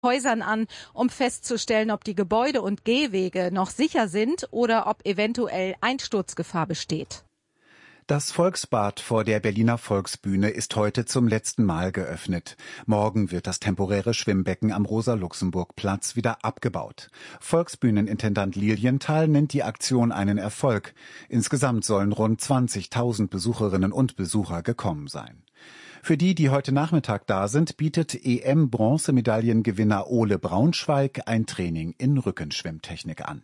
Häusern an, um festzustellen, ob die Gebäude und Gehwege noch sicher sind oder ob eventuell Einsturzgefahr besteht. Das Volksbad vor der Berliner Volksbühne ist heute zum letzten Mal geöffnet. Morgen wird das temporäre Schwimmbecken am Rosa-Luxemburg-Platz wieder abgebaut. Volksbühnenintendant Lilienthal nennt die Aktion einen Erfolg. Insgesamt sollen rund 20.000 Besucherinnen und Besucher gekommen sein. Für die heute Nachmittag da sind, bietet EM-Bronzemedaillengewinner Ole Braunschweig ein Training in Rückenschwimmtechnik an.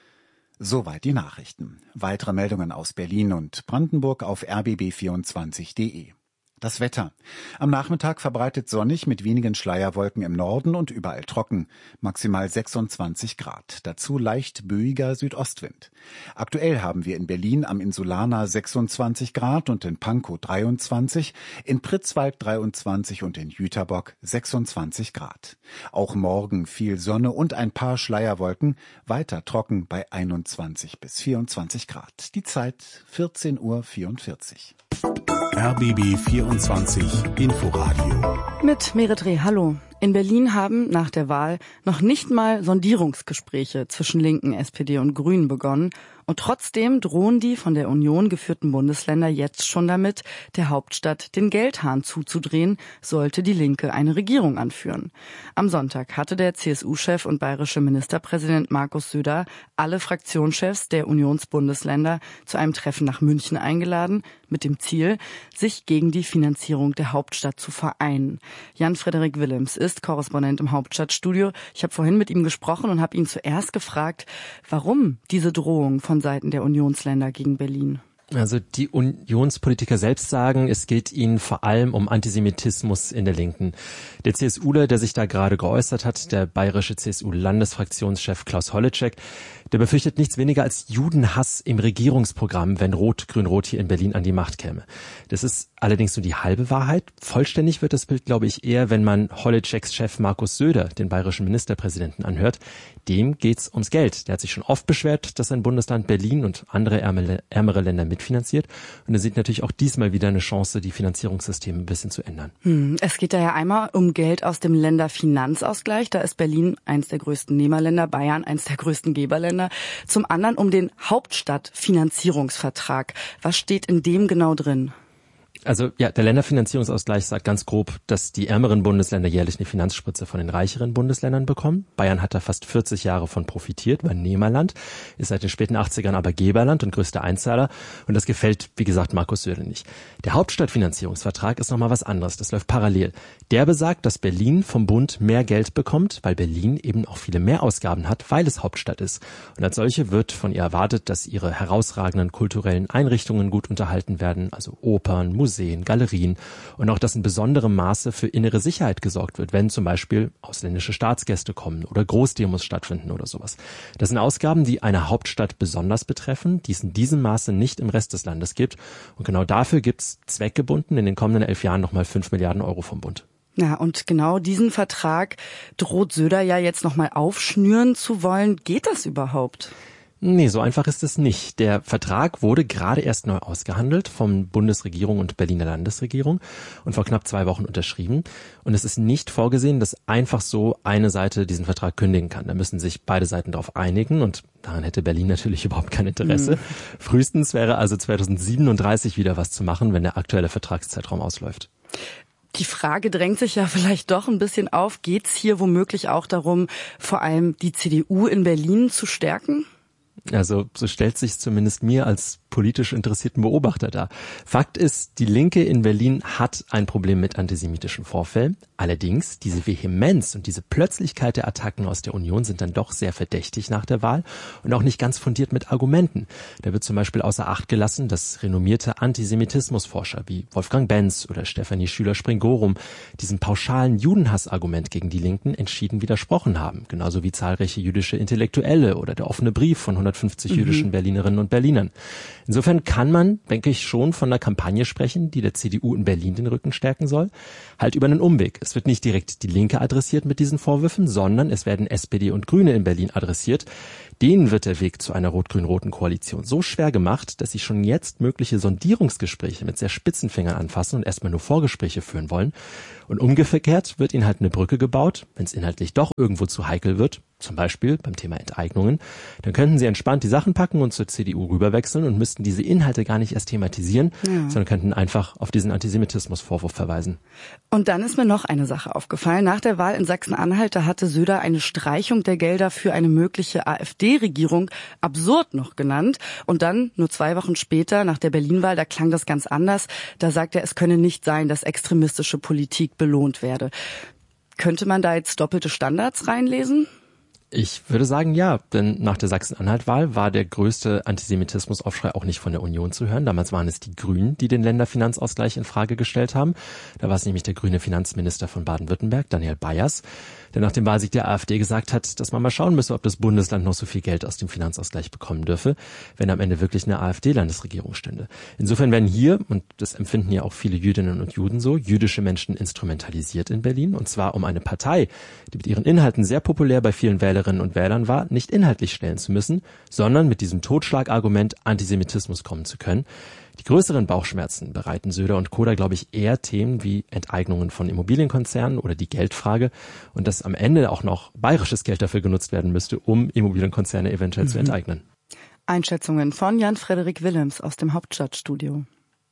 Soweit die Nachrichten. Weitere Meldungen aus Berlin und Brandenburg auf rbb24.de. Das Wetter. Am Nachmittag verbreitet sonnig mit wenigen Schleierwolken im Norden und überall trocken. Maximal 26 Grad. Dazu leicht böiger Südostwind. Aktuell haben wir in Berlin am Insulaner 26 Grad und in Pankow 23, in Pritzwalk 23 und in Jüterbock 26 Grad. Auch morgen viel Sonne und ein paar Schleierwolken, weiter trocken bei 21 bis 24 Grad. Die Zeit 14:44 Uhr. RBB 24 Inforadio. Mit Merit Reh, hallo. In Berlin haben nach der Wahl noch nicht mal Sondierungsgespräche zwischen Linken, SPD und Grünen begonnen. Und trotzdem drohen die von der Union geführten Bundesländer jetzt schon damit, der Hauptstadt den Geldhahn zuzudrehen, sollte die Linke eine Regierung anführen. Am Sonntag hatte der CSU-Chef und bayerische Ministerpräsident Markus Söder alle Fraktionschefs der Unionsbundesländer zu einem Treffen nach München eingeladen, mit dem Ziel, sich gegen die Finanzierung der Hauptstadt zu vereinen. Jan-Frederik Willems ist Korrespondent im Hauptstadtstudio. Ich habe vorhin mit ihm gesprochen und habe ihn zuerst gefragt, warum diese Drohung von Seiten der Unionsländer gegen Berlin. Also die Unionspolitiker selbst sagen, es geht ihnen vor allem um Antisemitismus in der Linken. Der CSUler, der sich da gerade geäußert hat, der bayerische CSU-Landesfraktionschef Klaus Holleczek, der befürchtet nichts weniger als Judenhass im Regierungsprogramm, wenn Rot-Grün-Rot hier in Berlin an die Macht käme. Das ist allerdings nur die halbe Wahrheit. Vollständig wird das Bild, glaube ich, eher, wenn man Holletzeks Chef Markus Söder, den bayerischen Ministerpräsidenten, anhört. Dem geht's ums Geld. Der hat sich schon oft beschwert, dass sein Bundesland Berlin und andere ärmere Länder mitfinanziert. Und er sieht natürlich auch diesmal wieder eine Chance, die Finanzierungssysteme ein bisschen zu ändern. Es geht da ja einmal um Geld aus dem Länderfinanzausgleich. Da ist Berlin eins der größten Nehmerländer, Bayern eins der größten Geberländer. Zum anderen um den Hauptstadtfinanzierungsvertrag. Was steht in dem genau drin? Also ja, der Länderfinanzierungsausgleich sagt ganz grob, dass die ärmeren Bundesländer jährlich eine Finanzspritze von den reicheren Bundesländern bekommen. Bayern hat da fast 40 Jahre von profitiert, war Nehmerland, ist seit den späten 80ern aber Geberland und größter Einzahler. Und das gefällt, wie gesagt, Markus Söder nicht. Der Hauptstadtfinanzierungsvertrag ist nochmal was anderes, das läuft parallel. Der besagt, dass Berlin vom Bund mehr Geld bekommt, weil Berlin eben auch viele Mehrausgaben hat, weil es Hauptstadt ist. Und als solche wird von ihr erwartet, dass ihre herausragenden kulturellen Einrichtungen gut unterhalten werden, also Opern, Museen, Galerien und auch, dass in besonderem Maße für innere Sicherheit gesorgt wird, wenn zum Beispiel ausländische Staatsgäste kommen oder Großdemos stattfinden oder sowas. Das sind Ausgaben, die eine Hauptstadt besonders betreffen, die es in diesem Maße nicht im Rest des Landes gibt. Und genau dafür gibt es zweckgebunden in den kommenden 11 Jahren nochmal 5 Milliarden Euro vom Bund. Ja, und genau diesen Vertrag droht Söder ja jetzt nochmal aufschnüren zu wollen. Geht das überhaupt? Nee, so einfach ist es nicht. Der Vertrag wurde gerade erst neu ausgehandelt von Bundesregierung und Berliner Landesregierung und vor knapp 2 Wochen unterschrieben. Und es ist nicht vorgesehen, dass einfach so eine Seite diesen Vertrag kündigen kann. Da müssen sich beide Seiten darauf einigen und daran hätte Berlin natürlich überhaupt kein Interesse. Frühestens wäre also 2037 wieder was zu machen, wenn der aktuelle Vertragszeitraum ausläuft. Die Frage drängt sich ja vielleicht doch ein bisschen auf. Geht es hier womöglich auch darum, vor allem die CDU in Berlin zu stärken? Also so stellt sich zumindest mir als politisch interessierten Beobachter dar. Fakt ist, die Linke in Berlin hat ein Problem mit antisemitischen Vorfällen. Allerdings, diese Vehemenz und diese Plötzlichkeit der Attacken aus der Union sind dann doch sehr verdächtig nach der Wahl und auch nicht ganz fundiert mit Argumenten. Da wird zum Beispiel außer Acht gelassen, dass renommierte Antisemitismusforscher wie Wolfgang Benz oder Stefanie Schüler-Springorum diesem pauschalen Judenhassargument gegen die Linken entschieden widersprochen haben. Genauso wie zahlreiche jüdische Intellektuelle oder der offene Brief von 150 jüdischen Berlinerinnen und Berlinern. Insofern kann man, denke ich, schon von einer Kampagne sprechen, die der CDU in Berlin den Rücken stärken soll. Halt über einen Umweg. Es wird nicht direkt die Linke adressiert mit diesen Vorwürfen, sondern es werden SPD und Grüne in Berlin adressiert. Denen wird der Weg zu einer rot-grün-roten Koalition so schwer gemacht, dass sie schon jetzt mögliche Sondierungsgespräche mit sehr spitzen Fingern anfassen und erstmal nur Vorgespräche führen wollen. Und umgekehrt wird ihnen halt eine Brücke gebaut, wenn es inhaltlich doch irgendwo zu heikel wird, zum Beispiel beim Thema Enteignungen, dann könnten sie entspannt die Sachen packen und zur CDU rüberwechseln und müssten diese Inhalte gar nicht erst thematisieren, sondern könnten einfach auf diesen Antisemitismusvorwurf verweisen. Und dann ist mir noch eine Sache aufgefallen. Nach der Wahl in Sachsen-Anhalt, da hatte Söder eine Streichung der Gelder für eine mögliche AfD-Regierung absurd noch genannt. Und dann, nur 2 Wochen später, nach der Berlin-Wahl, da klang das ganz anders. Da sagt er, es könne nicht sein, dass extremistische Politik belohnt werde. Könnte man da jetzt doppelte Standards reinlesen? Ich würde sagen, ja, denn nach der Sachsen-Anhalt-Wahl war der größte Antisemitismusaufschrei auch nicht von der Union zu hören. Damals waren es die Grünen, die den Länderfinanzausgleich in Frage gestellt haben. Da war es nämlich der grüne Finanzminister von Baden-Württemberg, Daniel Bayers, der nach dem Wahlsieg der AfD gesagt hat, dass man mal schauen müsse, ob das Bundesland noch so viel Geld aus dem Finanzausgleich bekommen dürfe, wenn am Ende wirklich eine AfD-Landesregierung stünde. Insofern werden hier, und das empfinden ja auch viele Jüdinnen und Juden so, jüdische Menschen instrumentalisiert in Berlin, und zwar um eine Partei, die mit ihren Inhalten sehr populär bei vielen Wählerinnen und Wählern war, nicht inhaltlich stellen zu müssen, sondern mit diesem Totschlagargument Antisemitismus kommen zu können. Die größeren Bauchschmerzen bereiten Söder und Co. da, glaube ich, eher Themen wie Enteignungen von Immobilienkonzernen oder die Geldfrage und dass am Ende auch noch bayerisches Geld dafür genutzt werden müsste, um Immobilienkonzerne eventuell zu enteignen. Einschätzungen von Jan-Frederik Willems aus dem Hauptstadtstudio.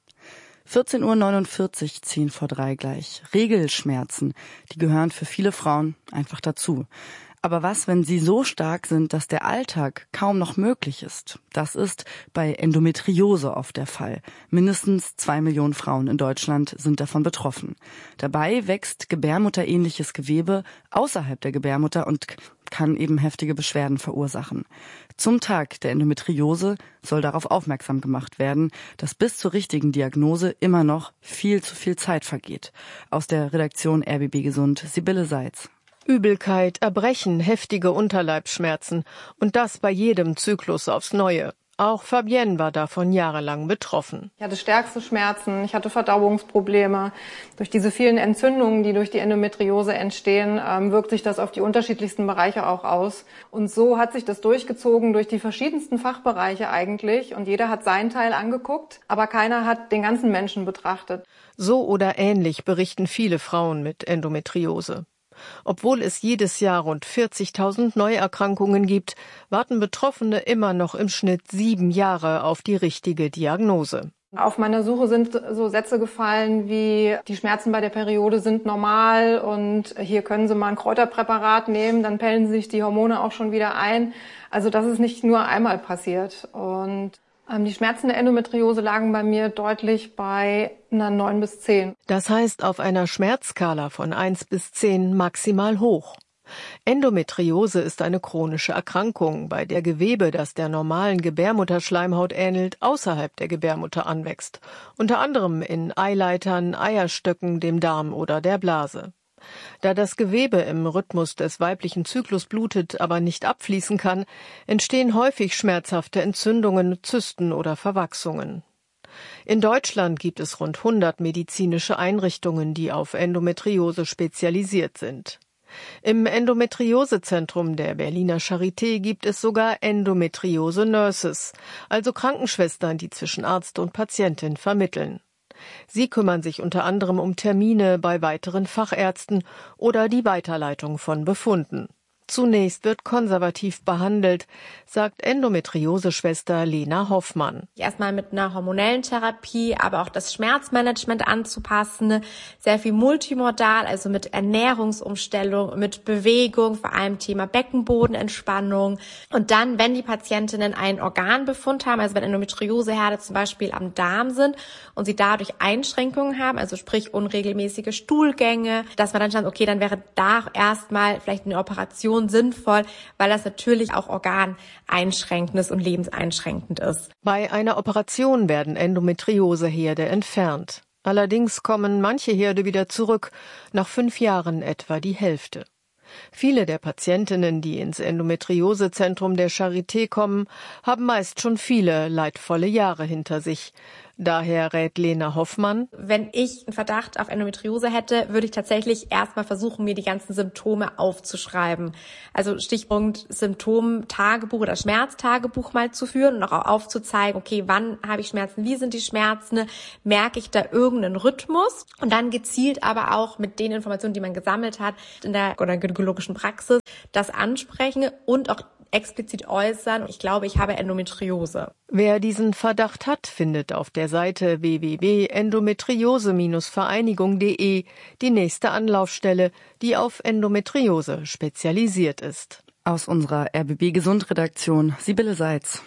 14:49 Uhr, 2:10 gleich. Regelschmerzen, die gehören für viele Frauen einfach dazu. Aber was, wenn sie so stark sind, dass der Alltag kaum noch möglich ist? Das ist bei Endometriose oft der Fall. Mindestens 2 Millionen Frauen in Deutschland sind davon betroffen. Dabei wächst gebärmutterähnliches Gewebe außerhalb der Gebärmutter und kann eben heftige Beschwerden verursachen. Zum Tag der Endometriose soll darauf aufmerksam gemacht werden, dass bis zur richtigen Diagnose immer noch viel zu viel Zeit vergeht. Aus der Redaktion RBB Gesund, Sibylle Seitz. Übelkeit, Erbrechen, heftige Unterleibsschmerzen und das bei jedem Zyklus aufs Neue. Auch Fabienne war davon jahrelang betroffen. Ich hatte stärkste Schmerzen, ich hatte Verdauungsprobleme. Durch diese vielen Entzündungen, die durch die Endometriose entstehen, wirkt sich das auf die unterschiedlichsten Bereiche auch aus. Und so hat sich das durchgezogen durch die verschiedensten Fachbereiche eigentlich. Und jeder hat seinen Teil angeguckt, aber keiner hat den ganzen Menschen betrachtet. So oder ähnlich berichten viele Frauen mit Endometriose. Obwohl es jedes Jahr rund 40.000 Neuerkrankungen gibt, warten Betroffene immer noch im Schnitt 7 Jahre auf die richtige Diagnose. Auf meiner Suche sind so Sätze gefallen wie, die Schmerzen bei der Periode sind normal und hier können Sie mal ein Kräuterpräparat nehmen, dann pellen sich die Hormone auch schon wieder ein. Also das ist nicht nur einmal passiert. Und die Schmerzen der Endometriose lagen bei mir deutlich bei einer 9 bis 10. Das heißt auf einer Schmerzskala von 1 bis 10 maximal hoch. Endometriose ist eine chronische Erkrankung, bei der Gewebe, das der normalen Gebärmutterschleimhaut ähnelt, außerhalb der Gebärmutter anwächst. Unter anderem in Eileitern, Eierstöcken, dem Darm oder der Blase. Da das Gewebe im Rhythmus des weiblichen Zyklus blutet, aber nicht abfließen kann, entstehen häufig schmerzhafte Entzündungen, Zysten oder Verwachsungen. In Deutschland gibt es rund 100 medizinische Einrichtungen, die auf Endometriose spezialisiert sind. Im Endometriosezentrum der Berliner Charité gibt es sogar Endometriose-Nurses, also Krankenschwestern, die zwischen Arzt und Patientin vermitteln. Sie kümmern sich unter anderem um Termine bei weiteren Fachärzten oder die Weiterleitung von Befunden. Zunächst wird konservativ behandelt, sagt Endometrioseschwester Lena Hoffmann. Erstmal mit einer hormonellen Therapie, aber auch das Schmerzmanagement anzupassen, sehr viel multimodal, also mit Ernährungsumstellung, mit Bewegung, vor allem Thema Beckenbodenentspannung. Und dann, wenn die Patientinnen einen Organbefund haben, also wenn Endometrioseherde zum Beispiel am Darm sind und sie dadurch Einschränkungen haben, also sprich unregelmäßige Stuhlgänge, dass man dann schaut, okay, dann wäre da erstmal vielleicht eine Operation sinnvoll, weil das natürlich auch organeinschränkend ist und lebenseinschränkend ist. Bei einer Operation werden Endometrioseherde entfernt. Allerdings kommen manche Herde wieder zurück, nach 5 Jahren etwa die Hälfte. Viele der Patientinnen, die ins Endometriosezentrum der Charité kommen, haben meist schon viele leidvolle Jahre hinter sich. Daher rät Lena Hoffmann: Wenn ich einen Verdacht auf Endometriose hätte, würde ich tatsächlich erstmal versuchen, mir die ganzen Symptome aufzuschreiben. Also Stichpunkt Symptom-Tagebuch oder Schmerztagebuch mal zu führen und auch aufzuzeigen, okay, wann habe ich Schmerzen, wie sind die Schmerzen, merke ich da irgendeinen Rhythmus, und dann gezielt aber auch mit den Informationen, die man gesammelt hat in der gynäkologischen Praxis, das ansprechen und auch explizit äußern: Ich glaube, ich habe Endometriose. Wer diesen Verdacht hat, findet auf der Seite www.endometriose-vereinigung.de die nächste Anlaufstelle, die auf Endometriose spezialisiert ist. Aus unserer RBB Gesund-Redaktion, Sibylle Seitz.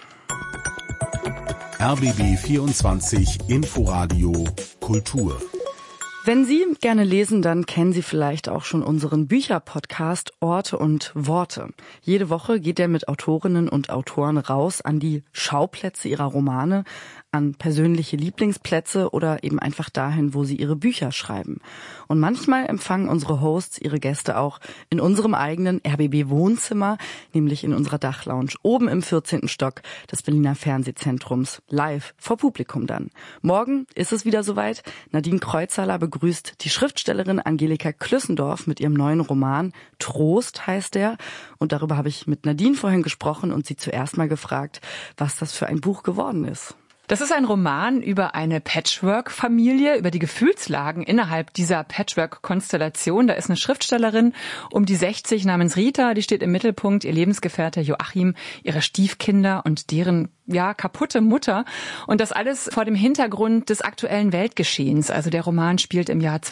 RBB 24 Inforadio Kultur. Wenn Sie gerne lesen, dann kennen Sie vielleicht auch schon unseren Bücherpodcast Orte und Worte. Jede Woche geht er mit Autorinnen und Autoren raus an die Schauplätze ihrer Romane, an persönliche Lieblingsplätze oder eben einfach dahin, wo sie ihre Bücher schreiben. Und manchmal empfangen unsere Hosts ihre Gäste auch in unserem eigenen RBB-Wohnzimmer, nämlich in unserer Dachlounge oben im 14. Stock des Berliner Fernsehzentrums, live vor Publikum dann. Morgen ist es wieder soweit. Nadine Kreuzhaler begrüßt die Schriftstellerin Angelika Klüssendorf mit ihrem neuen Roman Trost heißt der. Und darüber habe ich mit Nadine vorhin gesprochen und sie zuerst mal gefragt, was das für ein Buch geworden ist. Das ist ein Roman über eine Patchwork-Familie, über die Gefühlslagen innerhalb dieser Patchwork-Konstellation. Da ist eine Schriftstellerin um die 60 namens Rita, die steht im Mittelpunkt, ihr Lebensgefährte Joachim, ihre Stiefkinder und deren kaputte Mutter. Und das alles vor dem Hintergrund des aktuellen Weltgeschehens. Also der Roman spielt im Jahr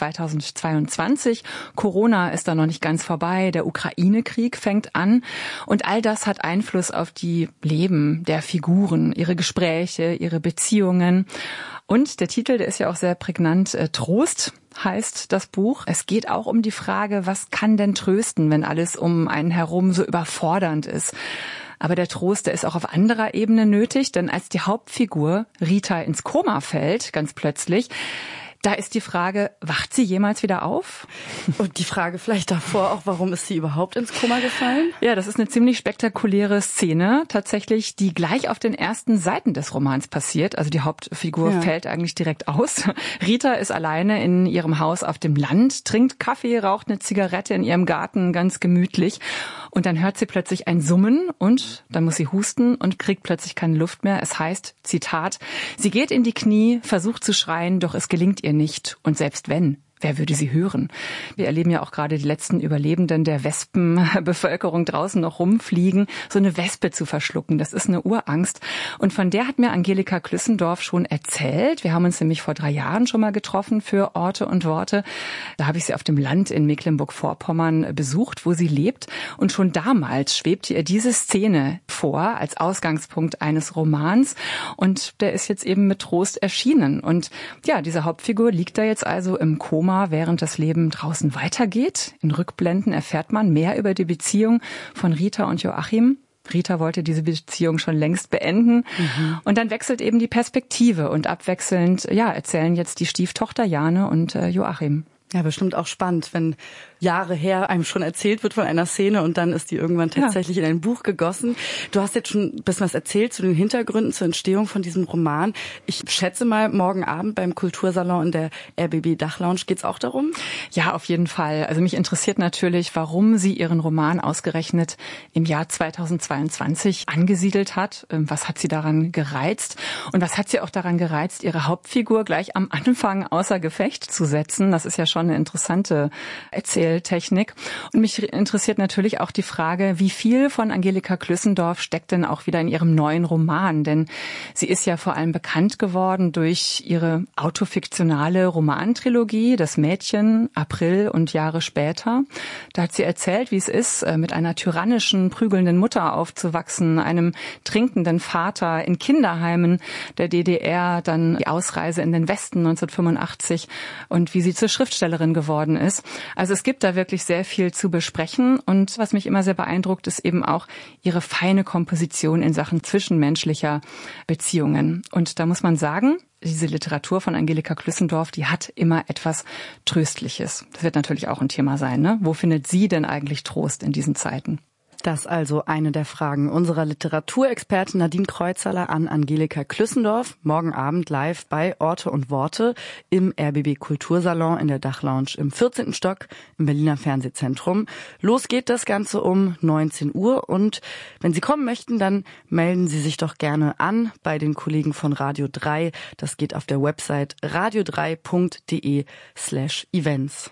2022. Corona ist da noch nicht ganz vorbei. Der Ukraine-Krieg fängt an. Und all das hat Einfluss auf die Leben der Figuren, ihre Gespräche, ihre Beziehungen. Und der Titel, der ist ja auch sehr prägnant. Trost heißt das Buch. Es geht auch um die Frage, was kann denn trösten, wenn alles um einen herum so überfordernd ist. Aber der Trost, der ist auch auf anderer Ebene nötig, denn als die Hauptfigur Rita ins Koma fällt, ganz plötzlich, da ist die Frage, wacht sie jemals wieder auf? Und die Frage vielleicht davor auch, warum ist sie überhaupt ins Koma gefallen? Ja, das ist eine ziemlich spektakuläre Szene, tatsächlich, die gleich auf den ersten Seiten des Romans passiert. Also die Hauptfigur fällt eigentlich direkt aus. Rita ist alleine in ihrem Haus auf dem Land, trinkt Kaffee, raucht eine Zigarette in ihrem Garten, ganz gemütlich. Und dann hört sie plötzlich ein Summen und dann muss sie husten und kriegt plötzlich keine Luft mehr. Es heißt, Zitat, sie geht in die Knie, versucht zu schreien, doch es gelingt ihr nicht. Und selbst wenn, wer würde sie hören? Wir erleben ja auch gerade die letzten Überlebenden der Wespenbevölkerung draußen noch rumfliegen. So eine Wespe zu verschlucken, das ist eine Urangst. Und von der hat mir Angelika Klüssendorf schon erzählt. Wir haben uns nämlich vor 3 Jahren schon mal getroffen für Orte und Worte. Da habe ich sie auf dem Land in Mecklenburg-Vorpommern besucht, wo sie lebt. Und schon damals schwebte ihr diese Szene vor als Ausgangspunkt eines Romans. Und der ist jetzt eben mit Trost erschienen. Und ja, diese Hauptfigur liegt da jetzt also im Koma, während das Leben draußen weitergeht. In Rückblenden erfährt man mehr über die Beziehung von Rita und Joachim. Rita wollte diese Beziehung schon längst beenden. Und dann wechselt eben die Perspektive und abwechselnd erzählen jetzt die Stieftochter Jane und Joachim. Ja, bestimmt auch spannend, wenn Jahre her einem schon erzählt wird von einer Szene und dann ist die irgendwann tatsächlich in ein Buch gegossen. Du hast jetzt schon ein bisschen was erzählt zu den Hintergründen zur Entstehung von diesem Roman. Ich schätze mal, morgen Abend beim Kultursalon in der RBB Dachlounge geht's auch darum? Ja, auf jeden Fall. Also mich interessiert natürlich, warum sie ihren Roman ausgerechnet im Jahr 2022 angesiedelt hat. Was hat sie daran gereizt? Und was hat sie auch daran gereizt, ihre Hauptfigur gleich am Anfang außer Gefecht zu setzen? Das ist ja schon eine interessante Erzähltechnik. Und mich interessiert natürlich auch die Frage, wie viel von Angelika Klüssendorf steckt denn auch wieder in ihrem neuen Roman? Denn sie ist ja vor allem bekannt geworden durch ihre autofiktionale Romantrilogie, Das Mädchen, April und Jahre später. Da hat sie erzählt, wie es ist, mit einer tyrannischen, prügelnden Mutter aufzuwachsen, einem trinkenden Vater in Kinderheimen der DDR, dann die Ausreise in den Westen 1985 und wie sie zur Schriftstellerin geworden ist. Also es gibt da wirklich sehr viel zu besprechen und was mich immer sehr beeindruckt, ist eben auch ihre feine Komposition in Sachen zwischenmenschlicher Beziehungen. Und da muss man sagen, diese Literatur von Angelika Klüssendorf, die hat immer etwas Tröstliches. Das wird natürlich auch ein Thema sein, ne? Wo findet sie denn eigentlich Trost in diesen Zeiten? Das also eine der Fragen unserer Literaturexpertin Nadine Kreuzhaler an Angelika Klüssendorf. Morgen Abend live bei Orte und Worte im RBB Kultursalon in der Dachlounge im 14. Stock im Berliner Fernsehzentrum. Los geht das Ganze um 19 Uhr und wenn Sie kommen möchten, dann melden Sie sich doch gerne an bei den Kollegen von Radio 3. Das geht auf der Website radio3.de/events.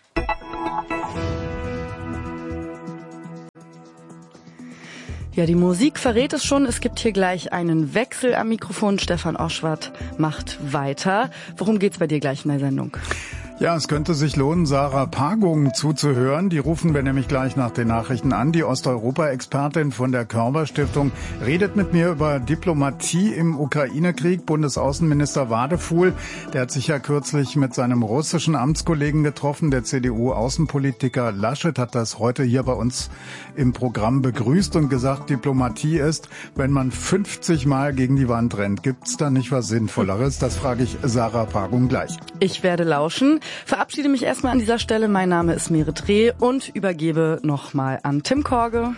Ja, die Musik verrät es schon. Es gibt hier gleich einen Wechsel am Mikrofon. Stefan Oschwart macht weiter. Worum geht's bei dir gleich in der Sendung? Ja, es könnte sich lohnen, Sarah Pagung zuzuhören. Die rufen wir nämlich gleich nach den Nachrichten an. Die Osteuropa-Expertin von der Körber-Stiftung redet mit mir über Diplomatie im Ukraine-Krieg. Bundesaußenminister Wadefuhl, der hat sich ja kürzlich mit seinem russischen Amtskollegen getroffen. Der CDU-Außenpolitiker Laschet hat das heute hier bei uns im Programm begrüßt und gesagt, Diplomatie ist, wenn man 50 Mal gegen die Wand rennt. Gibt's da nicht was Sinnvolleres? Das frage ich Sarah Pagung gleich. Ich werde lauschen. Verabschiede mich erstmal an dieser Stelle. Mein Name ist Merit Reh und übergebe nochmal an Tim Korge.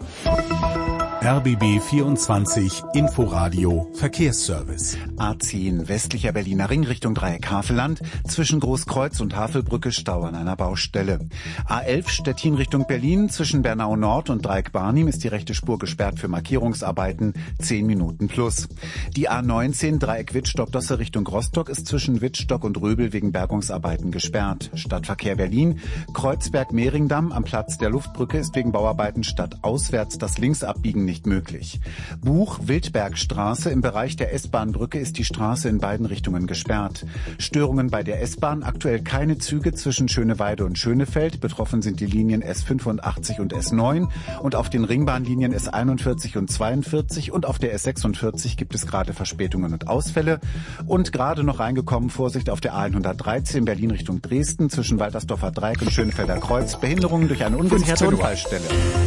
RBB 24 Inforadio Verkehrsservice. A10 westlicher Berliner Ring Richtung Dreieck-Havelland. Zwischen Großkreuz und Havelbrücke Stau an einer Baustelle. A11 Stettin Richtung Berlin. Zwischen Bernau Nord und Dreieck-Barnim ist die rechte Spur gesperrt für Markierungsarbeiten. 10 Minuten plus. Die A19 Dreieck-Wittstock-Dosse Richtung Rostock ist zwischen Wittstock und Röbel wegen Bergungsarbeiten gesperrt. Stadtverkehr Berlin. Kreuzberg-Mehringdamm am Platz der Luftbrücke ist wegen Bauarbeiten stadtauswärts das Linksabbiegen nicht möglich. Buch-Wildbergstraße im Bereich der S-Bahn-Brücke ist die Straße in beiden Richtungen gesperrt. Störungen bei der S-Bahn, aktuell keine Züge zwischen Schöneweide und Schönefeld. Betroffen sind die Linien S85 und S9 und auf den Ringbahnlinien S41 und 42 und auf der S46 gibt es gerade Verspätungen und Ausfälle. Und gerade noch reingekommen, Vorsicht auf der A113 Berlin Richtung Dresden zwischen Waltersdorfer Dreieck und Schönefelder Kreuz. Behinderungen durch eine ungesicherte Unfallstelle.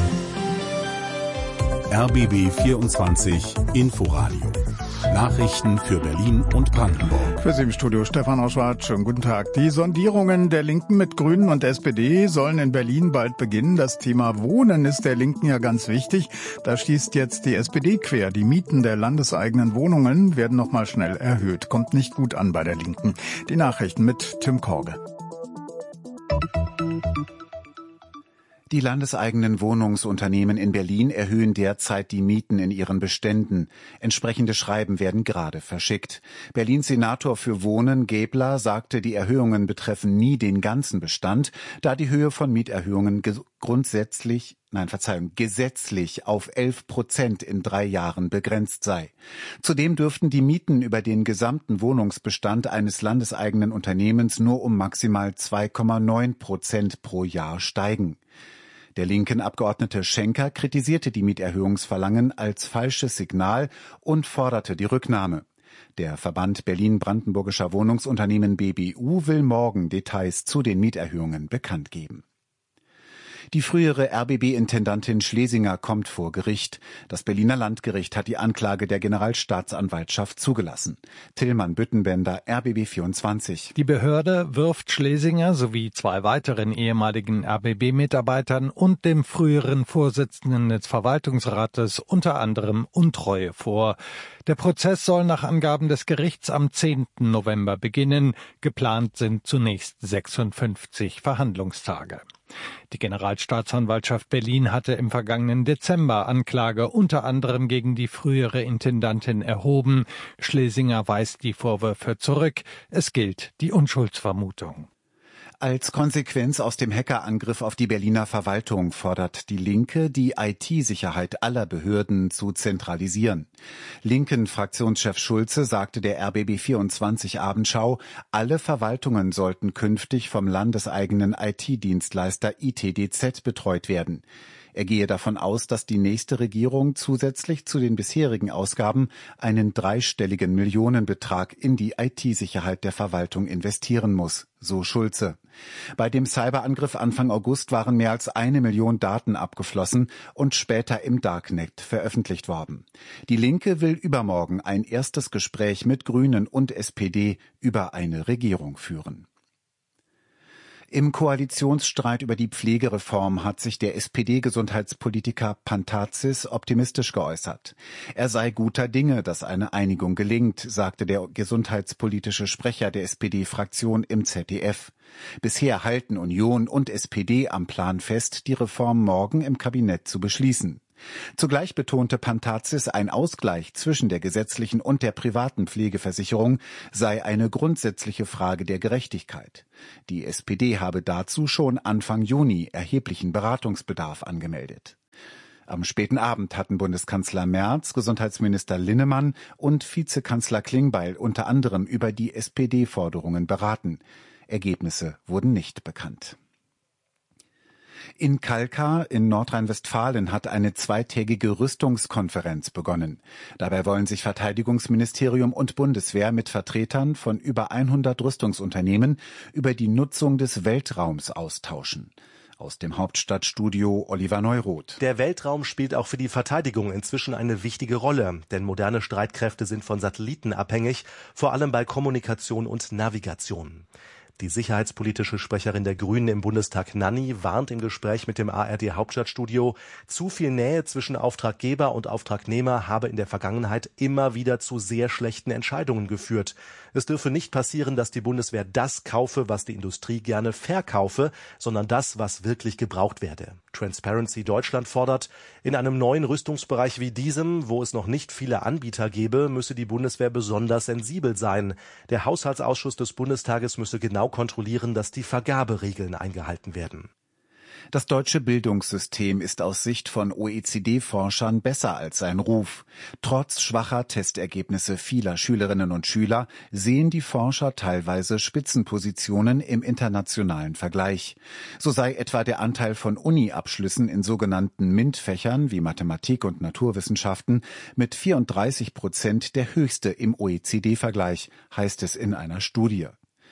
RBB 24 Inforadio. Nachrichten für Berlin und Brandenburg. Für Sie im Studio Stefan Oschwart. Schönen guten Tag. Die Sondierungen der Linken mit Grünen und SPD sollen in Berlin bald beginnen. Das Thema Wohnen ist der Linken ja ganz wichtig. Da schießt jetzt die SPD quer. Die Mieten der landeseigenen Wohnungen werden nochmal schnell erhöht. Kommt nicht gut an bei der Linken. Die Nachrichten mit Tim Korge. Die landeseigenen Wohnungsunternehmen in Berlin erhöhen derzeit die Mieten in ihren Beständen. Entsprechende Schreiben werden gerade verschickt. Berlins Senator für Wohnen, Gebler, sagte, die Erhöhungen betreffen nie den ganzen Bestand, da die Höhe von Mieterhöhungen gesetzlich auf 11% in 3 Jahren begrenzt sei. Zudem dürften die Mieten über den gesamten Wohnungsbestand eines landeseigenen Unternehmens nur um maximal 2,9% pro Jahr steigen. Der linken Abgeordnete Schenker kritisierte die Mieterhöhungsverlangen als falsches Signal und forderte die Rücknahme. Der Verband Berlin-Brandenburgischer Wohnungsunternehmen BBU will morgen Details zu den Mieterhöhungen bekannt geben. Die frühere RBB-Intendantin Schlesinger kommt vor Gericht. Das Berliner Landgericht hat die Anklage der Generalstaatsanwaltschaft zugelassen. Tillmann Büttenbender, RBB 24. Die Behörde wirft Schlesinger sowie 2 weiteren ehemaligen RBB-Mitarbeitern und dem früheren Vorsitzenden des Verwaltungsrates unter anderem Untreue vor. Der Prozess soll nach Angaben des Gerichts am 10. November beginnen. Geplant sind zunächst 56 Verhandlungstage. Die Generalstaatsanwaltschaft Berlin hatte im vergangenen Dezember Anklage unter anderem gegen die frühere Intendantin erhoben. Schlesinger weist die Vorwürfe zurück. Es gilt die Unschuldsvermutung. Als Konsequenz aus dem Hackerangriff auf die Berliner Verwaltung fordert die Linke, die IT-Sicherheit aller Behörden zu zentralisieren. Linken-Fraktionschef Schulze sagte der RBB24 Abendschau, alle Verwaltungen sollten künftig vom landeseigenen IT-Dienstleister ITDZ betreut werden. Er gehe davon aus, dass die nächste Regierung zusätzlich zu den bisherigen Ausgaben einen 3-stelligen Millionenbetrag in die IT-Sicherheit der Verwaltung investieren muss, so Schulze. Bei dem Cyberangriff Anfang August waren mehr als 1 Million Daten abgeflossen und später im Darknet veröffentlicht worden. Die Linke will übermorgen ein erstes Gespräch mit Grünen und SPD über eine Regierung führen. Im Koalitionsstreit über die Pflegereform hat sich der SPD-Gesundheitspolitiker Pantatzis optimistisch geäußert. Er sei guter Dinge, dass eine Einigung gelingt, sagte der gesundheitspolitische Sprecher der SPD-Fraktion im ZDF. Bisher halten Union und SPD am Plan fest, die Reform morgen im Kabinett zu beschließen. Zugleich betonte Pantatzis, ein Ausgleich zwischen der gesetzlichen und der privaten Pflegeversicherung sei eine grundsätzliche Frage der Gerechtigkeit. Die SPD habe dazu schon Anfang Juni erheblichen Beratungsbedarf angemeldet. Am späten Abend hatten Bundeskanzler Merz, Gesundheitsminister Linnemann und Vizekanzler Klingbeil unter anderem über die SPD-Forderungen beraten. Ergebnisse wurden nicht bekannt. In Kalkar in Nordrhein-Westfalen hat eine zweitägige Rüstungskonferenz begonnen. Dabei wollen sich Verteidigungsministerium und Bundeswehr mit Vertretern von über 100 Rüstungsunternehmen über die Nutzung des Weltraums austauschen. Aus dem Hauptstadtstudio Oliver Neuroth. Der Weltraum spielt auch für die Verteidigung inzwischen eine wichtige Rolle, denn moderne Streitkräfte sind von Satelliten abhängig, vor allem bei Kommunikation und Navigation. Die sicherheitspolitische Sprecherin der Grünen im Bundestag, Nanni, warnt im Gespräch mit dem ARD-Hauptstadtstudio, zu viel Nähe zwischen Auftraggeber und Auftragnehmer habe in der Vergangenheit immer wieder zu sehr schlechten Entscheidungen geführt. Es dürfe nicht passieren, dass die Bundeswehr das kaufe, was die Industrie gerne verkaufe, sondern das, was wirklich gebraucht werde. Transparency Deutschland fordert, in einem neuen Rüstungsbereich wie diesem, wo es noch nicht viele Anbieter gebe, müsse die Bundeswehr besonders sensibel sein. Der Haushaltsausschuss des Bundestages müsse genau kontrollieren, dass die Vergaberegeln eingehalten werden. Das deutsche Bildungssystem ist aus Sicht von OECD-Forschern besser als sein Ruf. Trotz schwacher Testergebnisse vieler Schülerinnen und Schüler sehen die Forscher teilweise Spitzenpositionen im internationalen Vergleich. So sei etwa der Anteil von Uni-Abschlüssen in sogenannten MINT-Fächern wie Mathematik und Naturwissenschaften mit 34% der höchste im OECD-Vergleich, heißt es in einer Studie.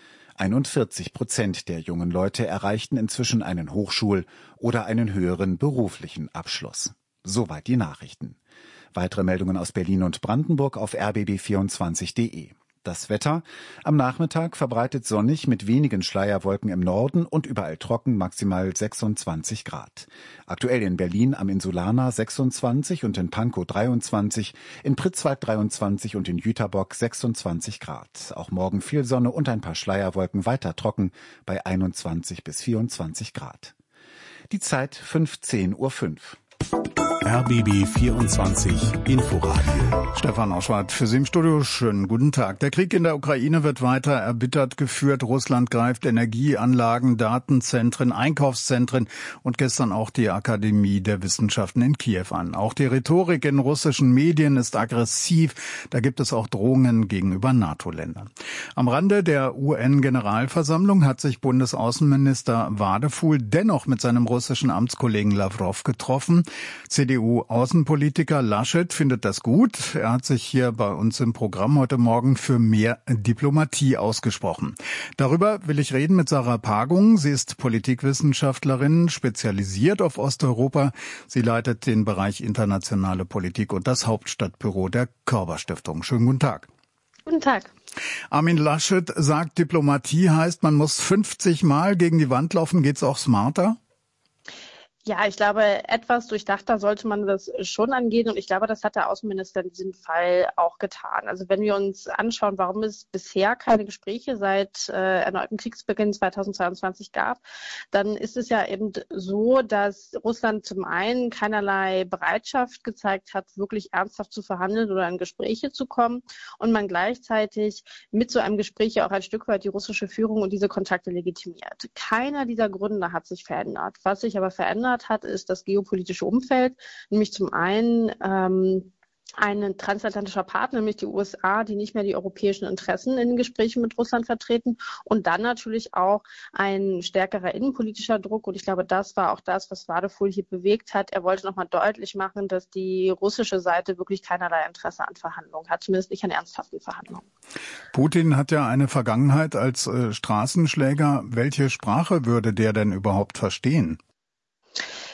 41% der jungen Leute erreichten inzwischen einen Hochschul- oder einen höheren beruflichen Abschluss. Soweit die Nachrichten. Weitere Meldungen aus Berlin und Brandenburg auf rbb24.de. Das Wetter: Am Nachmittag verbreitet sonnig mit wenigen Schleierwolken im Norden und überall trocken, maximal 26 Grad. Aktuell in Berlin am Insulaner 26 und in Pankow 23, in Pritzwalk 23 und in Jüterbock 26 Grad. Auch morgen viel Sonne und ein paar Schleierwolken, weiter trocken bei 21 bis 24 Grad. Die Zeit 15:05 Uhr. RBB 24 Inforadio. Stefan Oschwart für Sie im Studio. Schönen guten Tag. Der Krieg in der Ukraine wird weiter erbittert geführt. Russland greift Energieanlagen, Datenzentren, Einkaufszentren und gestern auch die Akademie der Wissenschaften in Kiew an. Auch die Rhetorik in russischen Medien ist aggressiv. Da gibt es auch Drohungen gegenüber NATO-Ländern. Am Rande der UN-Generalversammlung hat sich Bundesaußenminister Wadefuhl dennoch mit seinem russischen Amtskollegen Lawrow getroffen. CDU-Außenpolitiker Laschet findet das gut. Er hat sich hier bei uns im Programm heute Morgen für mehr Diplomatie ausgesprochen. Darüber will ich reden mit Sarah Pagung. Sie ist Politikwissenschaftlerin, spezialisiert auf Osteuropa. Sie leitet den Bereich internationale Politik und das Hauptstadtbüro der Körber-Stiftung. Schönen guten Tag. Guten Tag. Armin Laschet sagt, Diplomatie heißt, man muss 50 Mal gegen die Wand laufen. Geht's auch smarter? Ja, ich glaube, etwas durchdachter sollte man das schon angehen. Und ich glaube, das hat der Außenminister in diesem Fall auch getan. Also wenn wir uns anschauen, warum es bisher keine Gespräche seit erneutem Kriegsbeginn 2022 gab, dann ist es ja eben so, dass Russland zum einen keinerlei Bereitschaft gezeigt hat, wirklich ernsthaft zu verhandeln oder in Gespräche zu kommen. Und man gleichzeitig mit so einem Gespräch auch ein Stück weit die russische Führung und diese Kontakte legitimiert. Keiner dieser Gründe hat sich verändert. Was sich aber verändert hat, ist das geopolitische Umfeld, nämlich zum einen ein transatlantischer Partner, nämlich die USA, die nicht mehr die europäischen Interessen in den Gesprächen mit Russland vertreten und dann natürlich auch ein stärkerer innenpolitischer Druck und ich glaube, das war auch das, was Wadefuhl hier bewegt hat. Er wollte nochmal deutlich machen, dass die russische Seite wirklich keinerlei Interesse an Verhandlungen hat, zumindest nicht an ernsthaften Verhandlungen. Putin hat ja eine Vergangenheit als Straßenschläger. Welche Sprache würde der denn überhaupt verstehen?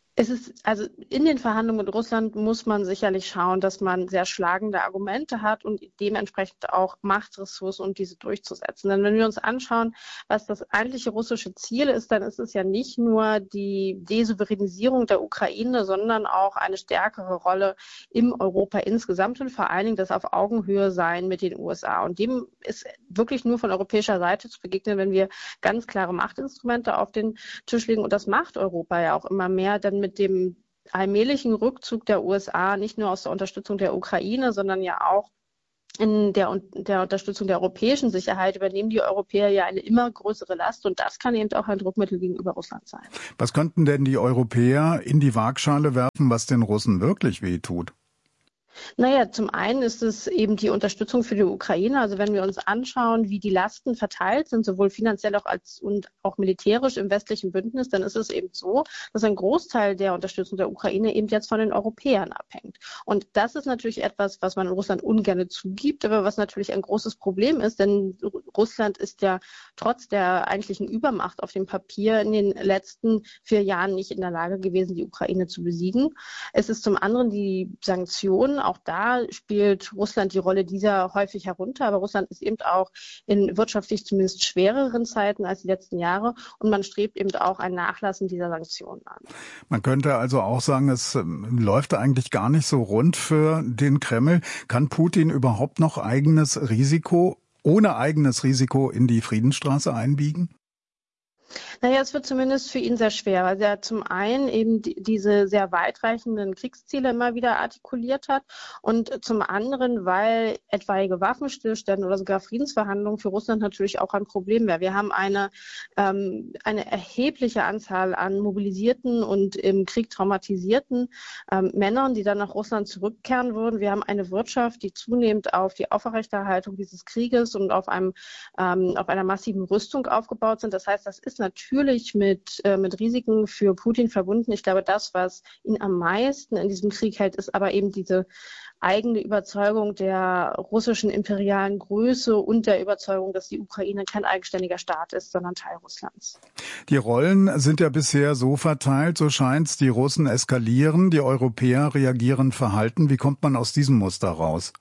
Also in den Verhandlungen mit Russland muss man sicherlich schauen, dass man sehr schlagende Argumente hat und dementsprechend auch Machtressourcen, um diese durchzusetzen. Denn wenn wir uns anschauen, was das eigentliche russische Ziel ist, dann ist es ja nicht nur die Desouveränisierung der Ukraine, sondern auch eine stärkere Rolle im Europa insgesamt und vor allen Dingen das auf Augenhöhe sein mit den USA. Und dem ist wirklich nur von europäischer Seite zu begegnen, wenn wir ganz klare Machtinstrumente auf den Tisch legen. Und das macht Europa ja auch immer mehr, denn mit dem allmählichen Rückzug der USA, nicht nur aus der Unterstützung der Ukraine, sondern ja auch in der Unterstützung der europäischen Sicherheit, übernehmen die Europäer ja eine immer größere Last. Und das kann eben auch ein Druckmittel gegenüber Russland sein. Was könnten denn die Europäer in die Waagschale werfen, was den Russen wirklich wehtut? Naja, zum einen ist es eben die Unterstützung für die Ukraine. Also wenn wir uns anschauen, wie die Lasten verteilt sind, sowohl finanziell und auch militärisch im westlichen Bündnis, dann ist es eben so, dass ein Großteil der Unterstützung der Ukraine eben jetzt von den Europäern abhängt. Und das ist natürlich etwas, was man in Russland ungern zugibt, aber was natürlich ein großes Problem ist, denn Russland ist ja trotz der eigentlichen Übermacht auf dem Papier in den letzten 4 Jahren nicht in der Lage gewesen, die Ukraine zu besiegen. Es ist zum anderen die Sanktionen. Auch da spielt Russland die Rolle dieser häufig herunter. Aber Russland ist eben auch in wirtschaftlich zumindest schwereren Zeiten als die letzten Jahre. Und man strebt eben auch ein Nachlassen dieser Sanktionen an. Man könnte also auch sagen, es läuft eigentlich gar nicht so rund für den Kreml. Kann Putin überhaupt noch ohne eigenes Risiko in die Friedensstraße einbiegen? Naja, es wird zumindest für ihn sehr schwer, weil er zum einen eben diese sehr weitreichenden Kriegsziele immer wieder artikuliert hat und zum anderen, weil etwaige Waffenstillstände oder sogar Friedensverhandlungen für Russland natürlich auch ein Problem wäre. Wir haben eine erhebliche Anzahl an mobilisierten und im Krieg traumatisierten Männern, die dann nach Russland zurückkehren würden. Wir haben eine Wirtschaft, die zunehmend auf die Aufrechterhaltung dieses Krieges und auf einer massiven Rüstung aufgebaut sind. Das heißt, das ist natürlich mit Risiken für Putin verbunden. Ich glaube, das, was ihn am meisten in diesem Krieg hält, ist aber eben diese eigene Überzeugung der russischen imperialen Größe und der Überzeugung, dass die Ukraine kein eigenständiger Staat ist, sondern Teil Russlands. Die Rollen sind ja bisher so verteilt, so scheint's, die Russen eskalieren, die Europäer reagieren verhalten. Wie kommt man aus diesem Muster raus?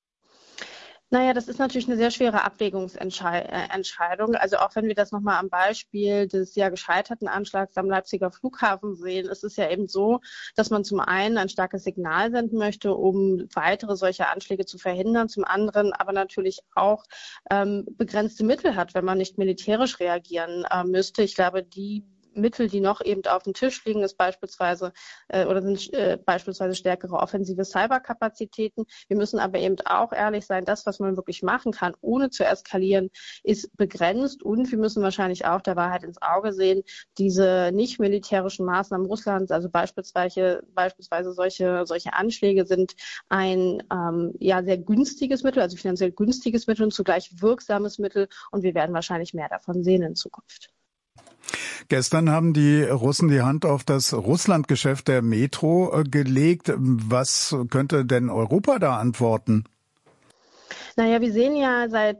Naja, das ist natürlich eine sehr schwere Abwägungsentscheidung. Also auch wenn wir das nochmal am Beispiel des ja gescheiterten Anschlags am Leipziger Flughafen sehen, ist es ja eben so, dass man zum einen ein starkes Signal senden möchte, um weitere solche Anschläge zu verhindern, zum anderen aber natürlich auch begrenzte Mittel hat, wenn man nicht militärisch reagieren müsste. Ich glaube, die Mittel, die noch eben auf dem Tisch liegen, sind beispielsweise stärkere offensive Cyberkapazitäten. Wir müssen aber eben auch ehrlich sein, das, was man wirklich machen kann, ohne zu eskalieren, ist begrenzt und wir müssen wahrscheinlich auch der Wahrheit ins Auge sehen, diese nicht militärischen Maßnahmen Russlands, also beispielsweise solche Anschläge sind ein sehr günstiges Mittel, also finanziell günstiges Mittel und zugleich wirksames Mittel und wir werden wahrscheinlich mehr davon sehen in Zukunft. Gestern haben die Russen die Hand auf das Russlandgeschäft der Metro gelegt. Was könnte denn Europa da antworten? Naja, wir sehen ja seit